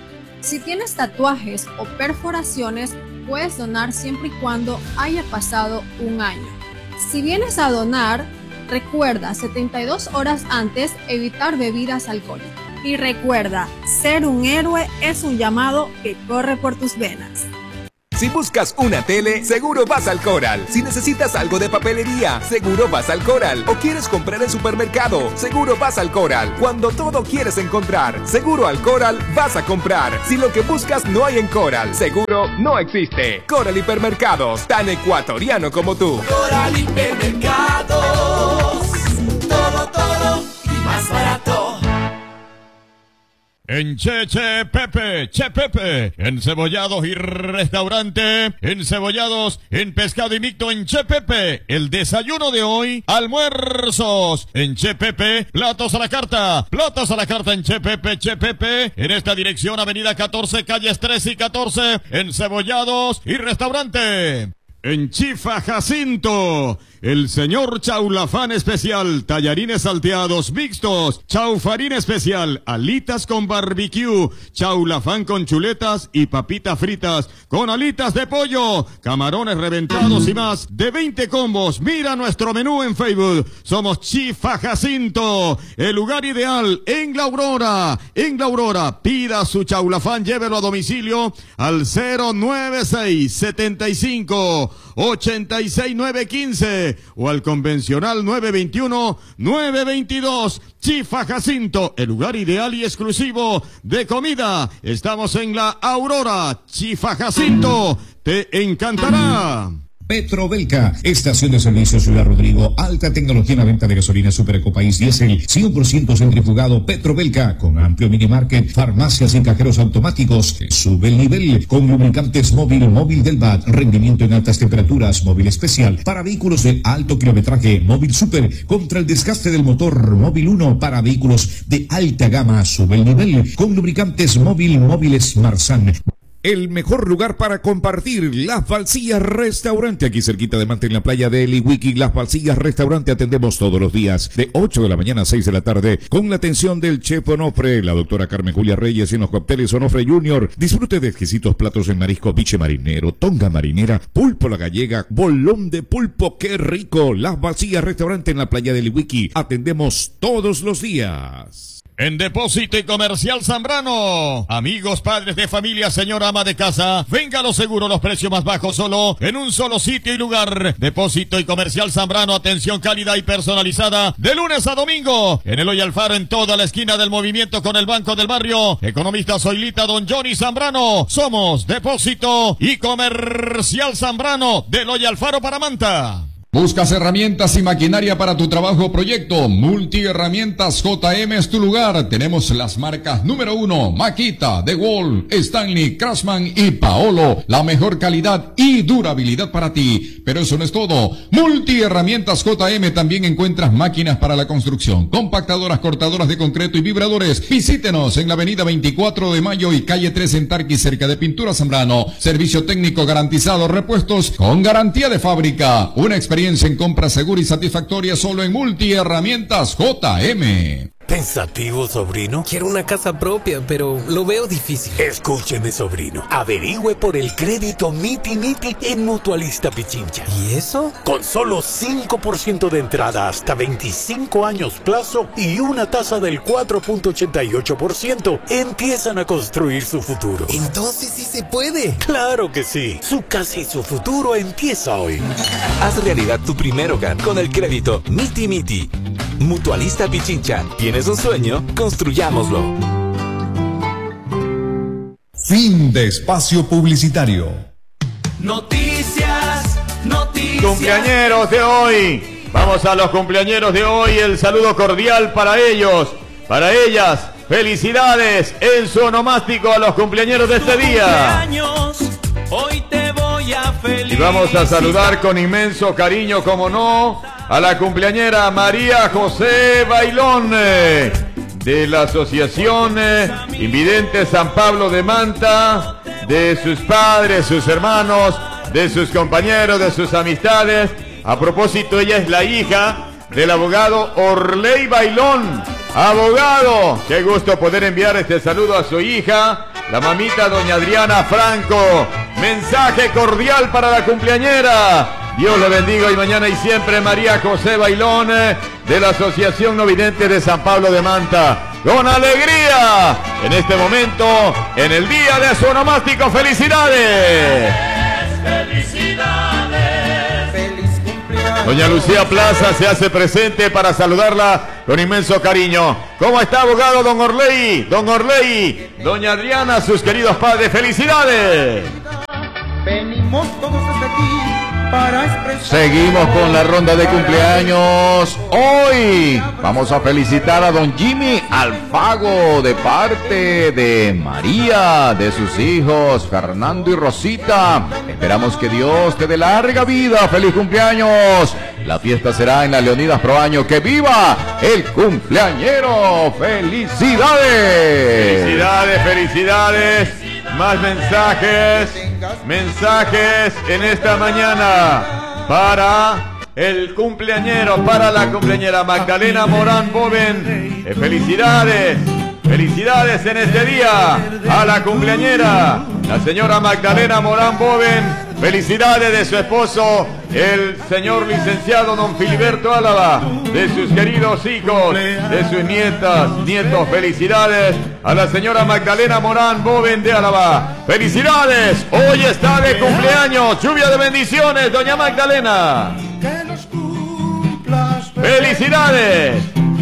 [SPEAKER 7] Si tienes tatuajes o perforaciones, puedes donar siempre y cuando haya pasado un año. Si vienes a donar, recuerda setenta y dos horas antes evitar bebidas alcohólicas. Y recuerda, ser un héroe es un llamado que corre por tus venas.
[SPEAKER 8] Si buscas una tele, seguro vas al Coral. Si necesitas algo de papelería, seguro vas al Coral. O quieres comprar en supermercado, seguro vas al Coral. Cuando todo quieres encontrar, seguro al Coral vas a comprar. Si lo que buscas no hay en Coral, seguro no existe. Coral Hipermercados, tan ecuatoriano como tú.
[SPEAKER 9] Coral Hipermercados, todo, todo y más barato.
[SPEAKER 10] En Che Che Pepe, Che Pepe, en cebollados y restaurante, en cebollados, en pescado y mixto en Che Pepe, el desayuno de hoy, almuerzos, en Che Pepe, platos a la carta, platos a la carta en Che Pepe, Che Pepe, en esta dirección avenida catorce, calles trece y catorce, en cebollados y restaurante. En Chifa Jacinto, el señor Chaulafán especial, tallarines salteados mixtos, chaufarín especial, alitas con barbecue, chaulafán con chuletas y papitas fritas, con alitas de pollo, camarones reventados y más, de veinte combos. Mira nuestro menú en Facebook. Somos Chifa Jacinto, el lugar ideal en La Aurora. En La Aurora, pida su chaulafán, llévelo a domicilio al cero nueve seis, setenta y cinco, ochenta y seis, nueve quince o al convencional nueve veintiuno, nueve veintidós. Chifa Jacinto, el lugar ideal y exclusivo de comida. Estamos en La Aurora. Chifa Jacinto, te encantará.
[SPEAKER 11] Petrobelca, estación de servicio Ciudad Rodrigo, alta tecnología en la venta de gasolina Super Ecopaís Diesel, cien por ciento centrifugado. Petrobelca, con amplio minimarket, farmacias y cajeros automáticos. Sube el nivel con lubricantes móvil, móvil del B A T, rendimiento en altas temperaturas, móvil especial para vehículos de alto kilometraje, móvil super contra el desgaste del motor, móvil uno para vehículos de alta gama. Sube el nivel con lubricantes móvil, móviles Marsan. El mejor lugar para compartir, Las Falsillas Restaurante, aquí cerquita de Manta en la playa de Eliwiki. Las Falsillas Restaurante, atendemos todos los días de ocho de la mañana a seis de la tarde con la atención del chef Onofre, la doctora Carmen Julia Reyes y en los cócteles Onofre Junior. Disfrute de exquisitos platos en marisco, biche marinero, tonga marinera, pulpo la gallega, bolón de pulpo, qué rico. Las Falsillas Restaurante en la playa de Eliwiki, atendemos todos los días.
[SPEAKER 10] En Depósito y Comercial Zambrano, amigos, padres de familia, señora ama de casa, venga a lo seguro, los precios más bajos solo en un solo sitio y lugar. Depósito y Comercial Zambrano, atención cálida y personalizada de lunes a domingo. En Eloy Alfaro, en toda la esquina del movimiento con el Banco del Barrio. Economista Zoilita, don Johnny Zambrano. Somos Depósito y Comercial Zambrano de Eloy Alfaro para Manta.
[SPEAKER 4] ¿Buscas herramientas y maquinaria para tu trabajo o proyecto? Multiherramientas J M es tu lugar. Tenemos las marcas número uno, Makita, DeWalt, Stanley, Craftsman y Paolo. La mejor calidad y durabilidad para ti. Pero eso no es todo. Multiherramientas J M también encuentras máquinas para la construcción, compactadoras, cortadoras de concreto y vibradores. Visítenos en la avenida veinticuatro de mayo y calle tres en Tarqui, cerca de Pintura Zambrano. Servicio técnico garantizado, repuestos con garantía de fábrica. Una experiencia en compra segura y satisfactoria solo en Multiherramientas J M.
[SPEAKER 12] ¿Pensativo, sobrino? Quiero una casa propia, pero lo veo difícil. Escúcheme, sobrino. Averigüe por el crédito Miti Miti en Mutualista Pichincha. ¿Y eso? Con solo cinco por ciento de entrada hasta veinticinco años plazo y una tasa del cuatro punto ochenta y ocho por ciento, empiezan a construir su futuro. Entonces sí se puede. Claro que sí. Su casa y su futuro empieza hoy.
[SPEAKER 8] Haz realidad tu primer hogar con el crédito Miti Miti. Mutualista Pichincha. ¿Tienes un sueño? Construyámoslo.
[SPEAKER 6] Fin de espacio publicitario.
[SPEAKER 9] Noticias, noticias.
[SPEAKER 1] Cumpleañeros de hoy. Vamos a los cumpleañeros de hoy. El saludo cordial para ellos, para ellas. Felicidades en su onomástico a los cumpleañeros de este día.
[SPEAKER 9] Hoy te voy a felicitar.
[SPEAKER 1] Y vamos a saludar con inmenso cariño, como no, a la cumpleañera María José Bailón, eh, de la Asociación eh, Invidente San Pablo de Manta, de sus padres, sus hermanos, de sus compañeros, de sus amistades. A propósito, ella es la hija del abogado Orley Bailón. Abogado, qué gusto poder enviar este saludo a su hija la mamita doña Adriana Franco. Mensaje cordial para la cumpleañera. Dios le bendiga hoy, mañana y siempre. María José Bailón, de la Asociación No Vidente de San Pablo de Manta. Con alegría, en este momento, en el día de su onomástico. ¡Felicidades!
[SPEAKER 9] ¡Felicidades! ¡Feliz cumpleaños!
[SPEAKER 1] Doña Lucía Plaza se hace presente para saludarla con inmenso cariño. ¿Cómo está, abogado don Orley? Don Orley, doña Adriana, sus queridos padres. ¡Felicidades!
[SPEAKER 9] Venimos todos desde aquí para expresar.
[SPEAKER 4] Seguimos con la ronda de cumpleaños. Hoy vamos a felicitar a don Jimmy Alfago de parte de María, de sus hijos Fernando y Rosita. Esperamos que Dios te dé larga vida. ¡Feliz cumpleaños! La fiesta será en la Leonidas Pro Año. ¡Que viva el cumpleañero! ¡Felicidades!
[SPEAKER 1] Felicidades, felicidades. Más mensajes, mensajes en esta mañana para el cumpleañero, para la cumpleañera Magdalena Morán Boven. Eh, felicidades, felicidades en este día a la cumpleañera, la señora Magdalena Morán Boven. Felicidades de su esposo, el señor licenciado don Filiberto Álava, de sus queridos hijos, de sus nietas, nietos. Felicidades a la señora Magdalena Morán Boven de Álava. Felicidades, hoy está de cumpleaños. Lluvia de bendiciones, doña Magdalena. Felicidades.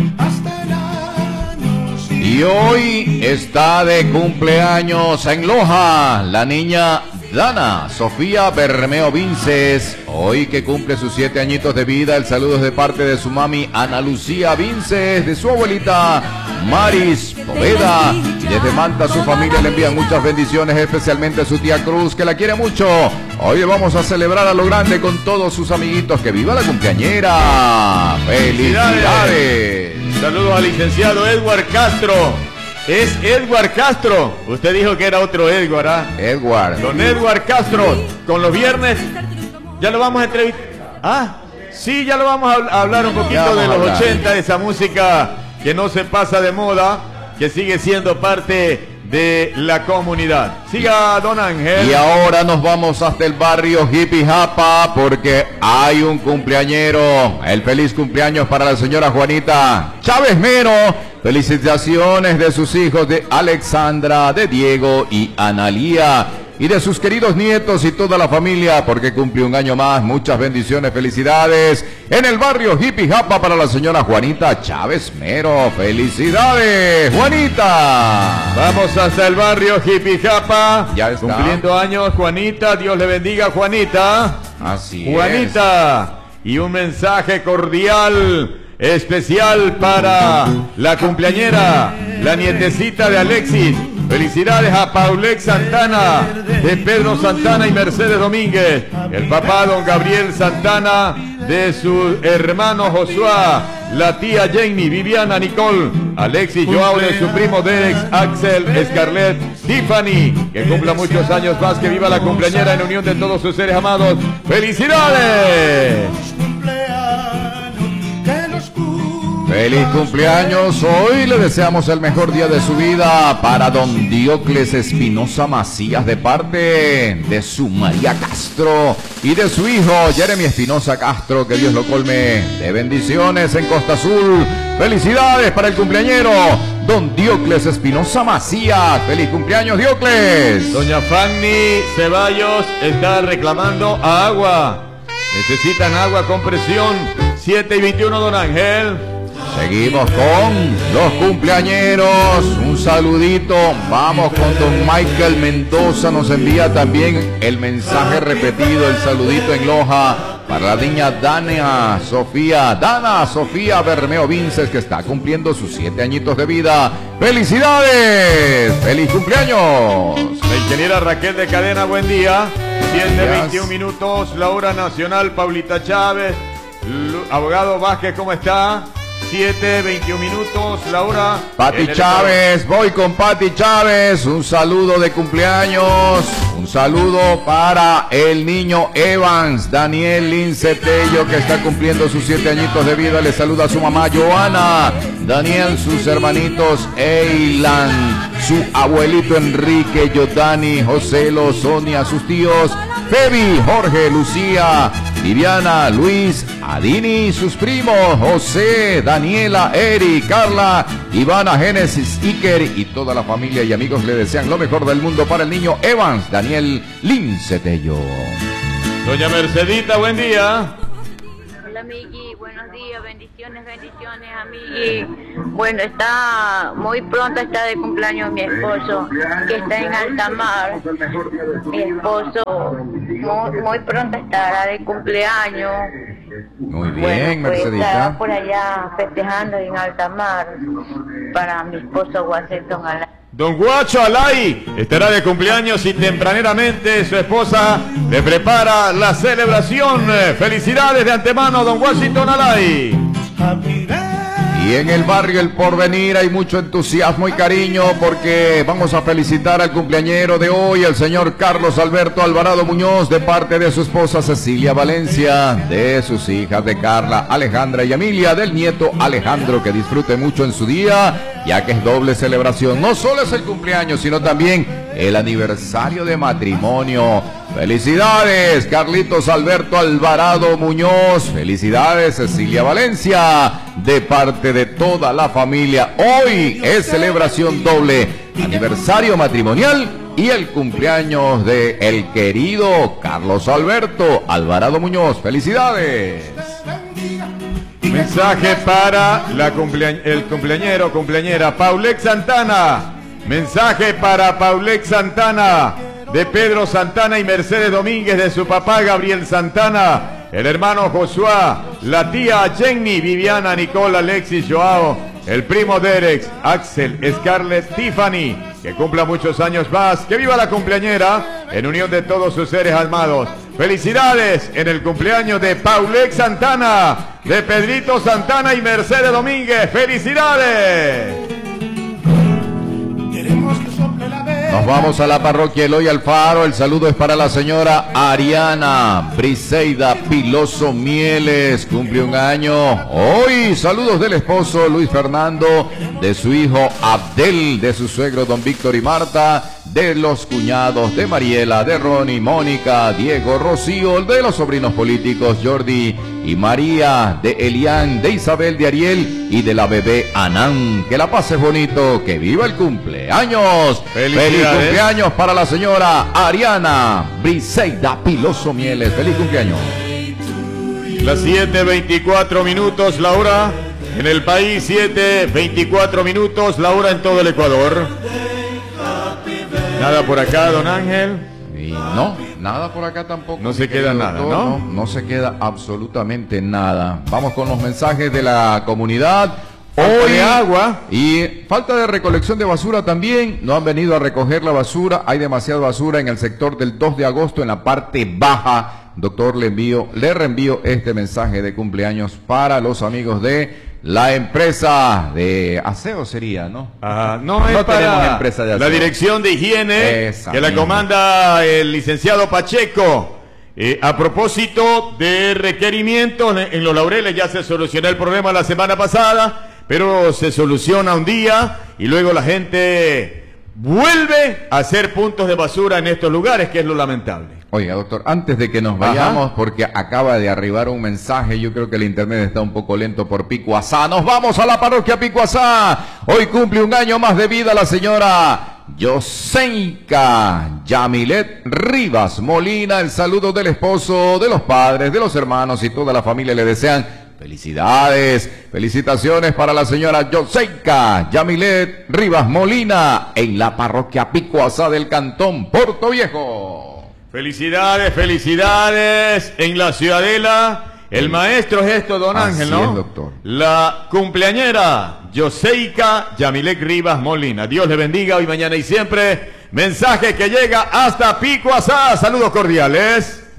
[SPEAKER 4] Y hoy está de cumpleaños en Loja la niña Dana Sofía Bermeo Vinces, hoy que cumple sus siete añitos de vida. El saludo es de parte de su mami Ana Lucía Vinces, de su abuelita Maris Poveda, y desde Manta su familia le envían muchas bendiciones, especialmente a su tía Cruz, que la quiere mucho. Hoy le vamos a celebrar a lo grande con todos sus amiguitos. ¡Que viva la cumpleañera! ¡Felicidades!
[SPEAKER 1] Saludos al licenciado Edward Castro. Es Edward Castro. Usted dijo que era otro Edward, ¿ah?
[SPEAKER 4] Edward.
[SPEAKER 1] Don Edward Castro. Con los viernes. Ya lo vamos a entrevistar. Ah, sí, ya lo vamos a hablar un poquito de los ochenta, de esa música que no se pasa de moda, que sigue siendo parte de la comunidad. Siga, don Ángel.
[SPEAKER 4] Y ahora nos vamos hasta el barrio Hippie Japa, porque hay un cumpleañero. El feliz cumpleaños para la señora Juanita Chávez Mero. Felicitaciones de sus hijos, de Alexandra, de Diego y Analía, y de sus queridos nietos y toda la familia, porque cumple un año más. Muchas bendiciones, felicidades en el barrio Hippie Japa para la señora Juanita Chávez Mero. ¡Felicidades, Juanita!
[SPEAKER 1] Vamos hasta el barrio Hippie Japa.
[SPEAKER 4] Ya está.
[SPEAKER 1] Cumpliendo años, Juanita. Dios le bendiga, Juanita.
[SPEAKER 4] Así
[SPEAKER 1] Juanita.
[SPEAKER 4] es.
[SPEAKER 1] Y un mensaje cordial, especial para la cumpleañera, la nietecita de Alexis. Felicidades a Paulex Santana, de Pedro Santana y Mercedes Domínguez. El papá don Gabriel Santana, de su hermano Josué, la tía Jenny, Viviana, Nicole, Alexis Joao, de su primo Dex, Axel, Scarlett, Tiffany. Que cumpla muchos años más, que viva la cumpleañera en unión de todos sus seres amados. ¡Felicidades!
[SPEAKER 4] ¡Feliz cumpleaños! Hoy le deseamos el mejor día de su vida para don Diocles Espinosa Macías, de parte de su María Castro y de su hijo Jeremy Espinosa Castro. Que Dios lo colme de bendiciones en Costa Azul. ¡Felicidades para el cumpleañero, don Diocles Espinosa Macías! ¡Feliz cumpleaños, Diocles!
[SPEAKER 1] Doña Fanny Ceballos está reclamando agua. Necesitan agua con presión. siete y veintiuno, don Ángel.
[SPEAKER 4] Seguimos con los cumpleañeros. Un saludito. Vamos con don Michael Mendoza. Nos envía también el mensaje repetido, el saludito en Loja, para la niña Dana Sofía, Dana Sofía Bermeo Vinces, que está cumpliendo sus siete añitos de vida. ¡Felicidades! ¡Feliz cumpleaños!
[SPEAKER 1] La ingeniera Raquel de Cadena, buen día. siete veintiuno minutos, la hora nacional. Paulita Chávez, abogado Vázquez, ¿cómo está? siete, veintiún minutos, la hora.
[SPEAKER 4] Pati Chávez, voy con Pati Chávez. Un saludo de cumpleaños. Un saludo para el niño Evans, Daniel Lincetello, que está cumpliendo sus siete añitos de vida. Le saluda a su mamá Joana, Daniel, sus hermanitos Eilan, su abuelito Enrique, Yodani, Joselo, Sonia, sus tíos Febi, Jorge, Lucía, Viviana, Luis, Adini, sus primos, José, Daniela, Eri, Carla, Ivana, Génesis, Iker y toda la familia y amigos le desean lo mejor del mundo para el niño Evans, Daniel Lincetello.
[SPEAKER 1] Doña Mercedita, buen día.
[SPEAKER 13] Hola, amigui, buenos días, bendiciones, bendiciones, amigui. Bueno, está muy pronto, está de cumpleaños mi esposo, que está en alta mar. Mi esposo muy, muy pronto estará de cumpleaños.
[SPEAKER 4] Muy bien,
[SPEAKER 13] Bueno, pues
[SPEAKER 4] Mercedita.
[SPEAKER 13] estará por allá festejando en alta mar para mi esposo Washington Alay.
[SPEAKER 1] Don Guacho Alay estará de cumpleaños y tempraneramente su esposa le prepara la celebración. Felicidades de antemano, don Washington Alay.
[SPEAKER 4] Y en el barrio El Porvenir hay mucho entusiasmo y cariño porque vamos a felicitar al cumpleañero de hoy, el señor Carlos Alberto Alvarado Muñoz, de parte de su esposa Cecilia Valencia, de sus hijas de Carla, Alejandra y Emilia, del nieto Alejandro, que disfrute mucho en su día, ya que es doble celebración. No solo es el cumpleaños, sino también el aniversario de matrimonio. Felicidades, Carlitos Alberto Alvarado Muñoz. Felicidades, Cecilia Valencia, de parte de toda la familia. Hoy es celebración doble, aniversario matrimonial y el cumpleaños de el querido Carlos Alberto Alvarado Muñoz. Felicidades.
[SPEAKER 1] Mensaje para la cumplea- el cumpleañero, cumpleañera Paulette Santana. Mensaje para Paulette Santana, de Pedro Santana y Mercedes Domínguez, de su papá Gabriel Santana, el hermano Josué, la tía Jenny, Viviana, Nicole, Alexis, Joao, el primo Derek, Axel, Scarlett, Tiffany, que cumpla muchos años más, que viva la cumpleañera en unión de todos sus seres amados. Felicidades en el cumpleaños de Paulette Santana, de Pedrito Santana y Mercedes Domínguez. ¡Felicidades!
[SPEAKER 4] Nos vamos a la parroquia Eloy Alfaro. El saludo es para la señora Ariana Briseida Piloso Mieles. Cumple un año hoy. Saludos del esposo Luis Fernando, de su hijo Abdel, de su suegro don Víctor y Marta, de los cuñados de Mariela, de Ronnie, Mónica, Diego, Rocío, de los sobrinos políticos Jordi y María, de Elian, de Isabel, de Ariel y de la bebé Anán. Que la pases bonito, que viva el cumpleaños. Feliz cumpleaños para la señora Ariana Briseida Piloso Mieles. Feliz cumpleaños.
[SPEAKER 1] Las siete veinticuatro minutos, la hora en el país, siete veinticuatro minutos, la hora en todo el Ecuador. Nada por acá, don Ángel.
[SPEAKER 4] Y no, nada por acá tampoco.
[SPEAKER 1] No se queda nada,
[SPEAKER 4] doctor,
[SPEAKER 1] ¿no?
[SPEAKER 4] ¿no? No se queda absolutamente nada. Vamos con los mensajes de la comunidad.
[SPEAKER 1] Falta
[SPEAKER 4] Hoy
[SPEAKER 1] de agua.
[SPEAKER 4] Y falta de recolección de basura también. No han venido a recoger la basura. Hay demasiada basura en el sector del dos de agosto, en la parte baja. Doctor, le envío, le reenvío este mensaje de cumpleaños para los amigos de la empresa de aseo, sería, ¿no?
[SPEAKER 1] Ajá, no, es
[SPEAKER 4] no
[SPEAKER 1] para
[SPEAKER 4] tenemos empresa de aseo.
[SPEAKER 1] la dirección de higiene,
[SPEAKER 4] Esa
[SPEAKER 1] que la
[SPEAKER 4] misma.
[SPEAKER 1] comanda el licenciado Pacheco. Eh, a propósito de requerimientos en, en Los Laureles, ya se solucionó el problema la semana pasada, pero se soluciona un día y luego la gente vuelve a hacer puntos de basura en estos lugares, que es lo lamentable.
[SPEAKER 4] Oiga, doctor, antes de que nos vayamos, Ajá. porque acaba de arribar un mensaje, yo creo que el internet está un poco lento por Picuazá. Nos vamos a la parroquia Picuazá. Hoy cumple un año más de vida la señora Yoseika Yamilet Rivas Molina. El saludo del esposo, de los padres, de los hermanos y toda la familia le desean felicidades. Felicitaciones para la señora Yoseika Yamilet Rivas Molina en la parroquia Picuazá del cantón Puerto Viejo.
[SPEAKER 1] Felicidades, felicidades en la Ciudadela. El maestro es esto, don
[SPEAKER 4] Así
[SPEAKER 1] Ángel, ¿no?
[SPEAKER 4] es, doctor.
[SPEAKER 1] La cumpleañera Yoseika Yamilek Rivas Molina. Dios le bendiga hoy, mañana y siempre. Mensaje que llega hasta Picuazá. Saludos cordiales.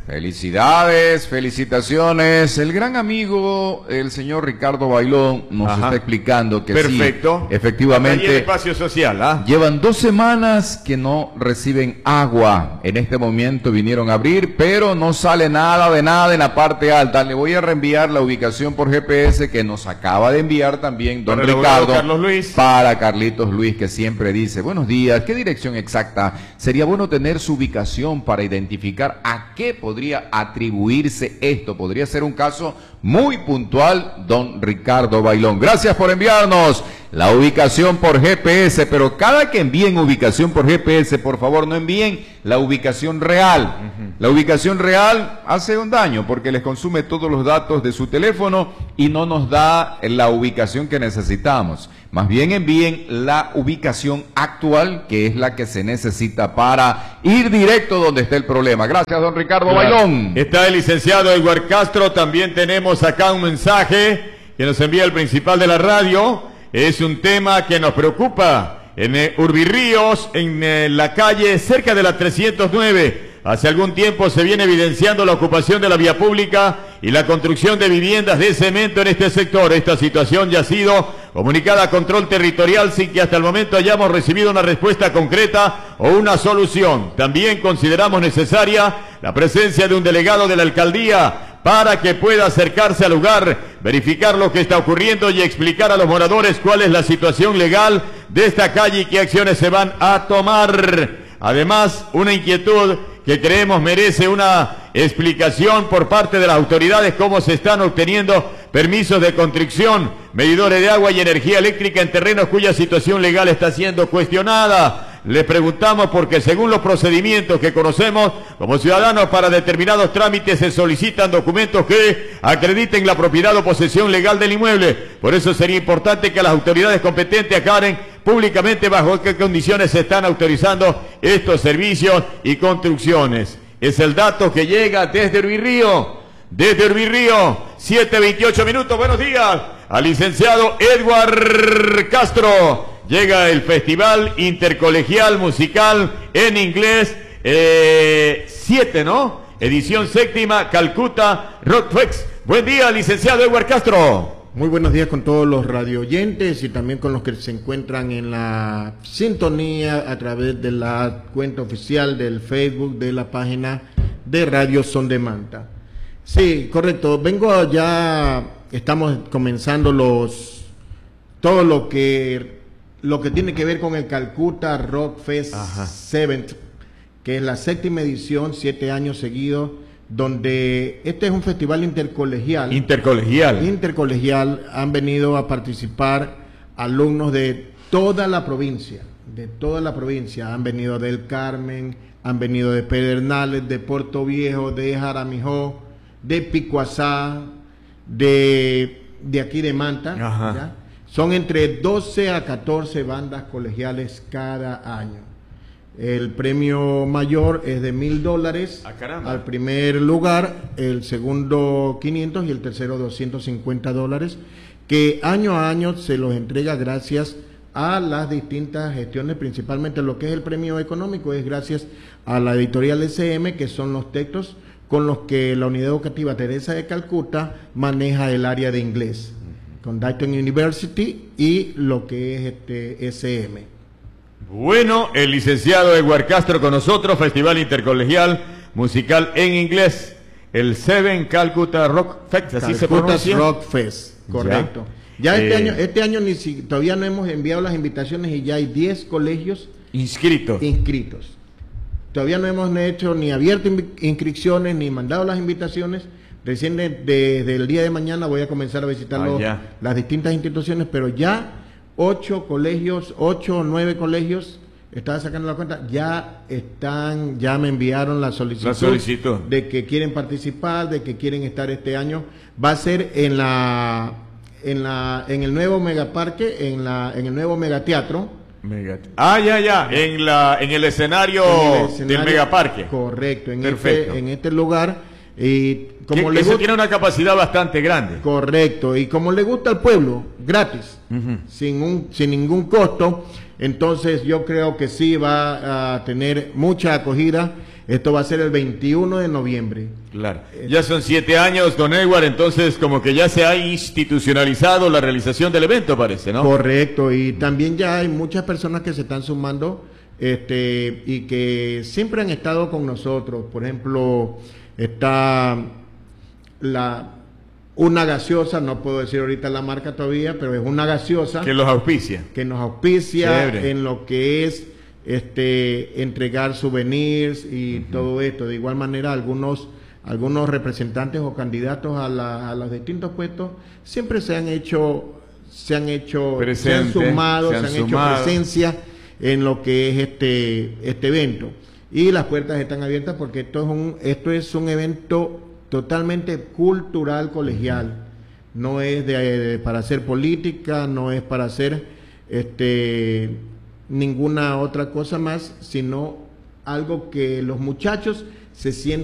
[SPEAKER 4] Felicidades, felicitaciones. El gran amigo, el señor Ricardo Bailón, nos
[SPEAKER 1] Ajá.
[SPEAKER 4] está explicando que
[SPEAKER 1] Perfecto.
[SPEAKER 4] sí, efectivamente,
[SPEAKER 1] Ahí el espacio social, ¿ah?
[SPEAKER 4] llevan dos semanas que no reciben agua. En este momento vinieron a abrir, pero no sale nada de nada en la parte alta. Le voy a reenviar la ubicación por G P S que nos acaba de enviar también don
[SPEAKER 1] Para el
[SPEAKER 4] Ricardo.
[SPEAKER 1] abogado Carlos Luis.
[SPEAKER 4] Para Carlitos Luis, que siempre dice, buenos días, ¿qué dirección exacta? Sería bueno tener su ubicación para identificar a qué podría atribuirse esto. Podría ser un caso muy puntual, don Ricardo Bailón. Gracias por enviarnos la ubicación por G P S, pero cada que envíen ubicación por G P S, por favor, no envíen la ubicación real. Uh-huh. La ubicación real hace un daño porque les consume todos los datos de su teléfono y no nos da la ubicación que necesitamos. Más bien envíen la ubicación actual, que es la que se necesita para ir directo donde está el problema. Gracias, don Ricardo claro. Bailón.
[SPEAKER 1] Está el licenciado Edward Castro. También tenemos acá un mensaje que nos envía el principal de la radio. Es un tema que nos preocupa. En eh, Urbirríos, en eh, la calle cerca de la trescientos nueve. Hace algún tiempo se viene evidenciando la ocupación de la vía pública y la construcción de viviendas de cemento en este sector. Esta situación ya ha sido comunicada a Control Territorial sin que hasta el momento hayamos recibido una respuesta concreta o una solución. También consideramos necesaria la presencia de un delegado de la alcaldía para que pueda acercarse al lugar, verificar lo que está ocurriendo y explicar a los moradores cuál es la situación legal de esta calle y qué acciones se van a tomar. Además, una inquietud que creemos merece una explicación por parte de las autoridades, cómo se están obteniendo permisos de construcción, medidores de agua y energía eléctrica en terrenos cuya situación legal está siendo cuestionada. Le preguntamos porque según los procedimientos que conocemos, como ciudadanos para determinados trámites se solicitan documentos que acrediten la propiedad o posesión legal del inmueble. Por eso sería importante que las autoridades competentes aclaren públicamente bajo qué condiciones se están autorizando estos servicios y construcciones. Es el dato que llega desde Urbirrío. Desde Urbirrío, siete veintiocho minutos. Buenos días al licenciado Edward Castro. Llega el Festival Intercolegial Musical en Inglés eh, siete, ¿no? Edición séptima, Calcuta Rock Fest. Buen día, licenciado Edward Castro.
[SPEAKER 14] Muy buenos días con todos los radio oyentes y también con los que se encuentran en la sintonía a través de la cuenta oficial del Facebook de la página de Radio Son de Manta. Sí, correcto. Vengo ya, estamos comenzando los todo lo que lo que tiene que ver con el Calcuta Rock Fest siete, que es la séptima edición, siete años seguidos, donde este es un festival intercolegial.
[SPEAKER 1] Intercolegial.
[SPEAKER 14] Intercolegial. Han venido a participar alumnos de toda la provincia, de toda la provincia. Han venido del Carmen, han venido de Pedernales, de Puerto Viejo, de Jaramijó, de Picuazá, de, de aquí de Manta. ¿Ya? Son entre doce a catorce bandas colegiales cada año. El premio mayor es de mil dólares
[SPEAKER 1] ah,
[SPEAKER 14] al primer lugar, el segundo quinientos y el tercero doscientos cincuenta dólares, que año a año se los entrega gracias a las distintas gestiones, principalmente lo que es el premio económico es gracias a la editorial S M, que son los textos con los que la Unidad Educativa Teresa de Calcuta maneja el área de inglés, con Dayton University y lo que es este S M.
[SPEAKER 1] Bueno, el licenciado Edward Castro con nosotros, Festival Intercolegial Musical en Inglés, el Seven Calcutta Rock Fest, así se pronuncia.
[SPEAKER 14] Rock Fest, correcto. Ya, ya este eh, año, este año ni si, todavía no hemos enviado las invitaciones y ya hay diez colegios
[SPEAKER 1] inscritos.
[SPEAKER 14] inscritos. Todavía no hemos hecho ni abierto inscripciones ni mandado las invitaciones. Recién desde de, de el día de mañana voy a comenzar a visitar
[SPEAKER 1] ah,
[SPEAKER 14] los,
[SPEAKER 1] ya.
[SPEAKER 14] las distintas instituciones, pero ya ocho colegios, ocho o nueve colegios, estaba sacando la cuenta, ya están, ya me enviaron la solicitud,
[SPEAKER 1] la solicitud
[SPEAKER 14] de que quieren participar, de que quieren estar este año. Va a ser en la, en la, en el nuevo megaparque, en la, en el nuevo megateatro.
[SPEAKER 1] Mega... Ah, ya, ya, en la, en el escenario, en el escenario del megaparque.
[SPEAKER 14] Correcto, en este, en este lugar. Y como
[SPEAKER 1] le gusta, tiene una capacidad bastante grande.
[SPEAKER 14] Correcto, y como le gusta al pueblo, gratis, uh-huh. sin un, sin ningún costo, entonces yo creo que sí va a tener mucha acogida. Esto va a ser el veintiuno de noviembre.
[SPEAKER 1] Claro. Ya son siete años, don Edward, entonces como que ya se ha institucionalizado la realización del evento, parece, ¿no?
[SPEAKER 14] Correcto, y también ya hay muchas personas que se están sumando este, y que siempre han estado con nosotros. Por ejemplo, está la... una gaseosa, no puedo decir ahorita la marca todavía, pero es una gaseosa
[SPEAKER 1] que los auspicia,
[SPEAKER 14] que nos auspicia
[SPEAKER 1] Chévere.
[SPEAKER 14] En lo que es este entregar souvenirs y uh-huh. todo esto. De igual manera, algunos algunos representantes o candidatos a, la, a los distintos puestos siempre se han hecho se han hecho
[SPEAKER 1] Presente,
[SPEAKER 14] se han sumado, se han,
[SPEAKER 1] se han sumado.
[SPEAKER 14] hecho presencia en lo que es este este evento, y las puertas están abiertas porque esto es un esto es un evento totalmente cultural colegial, no es de, de, para hacer política, no es para hacer este ninguna otra cosa más, sino algo que los muchachos se sientan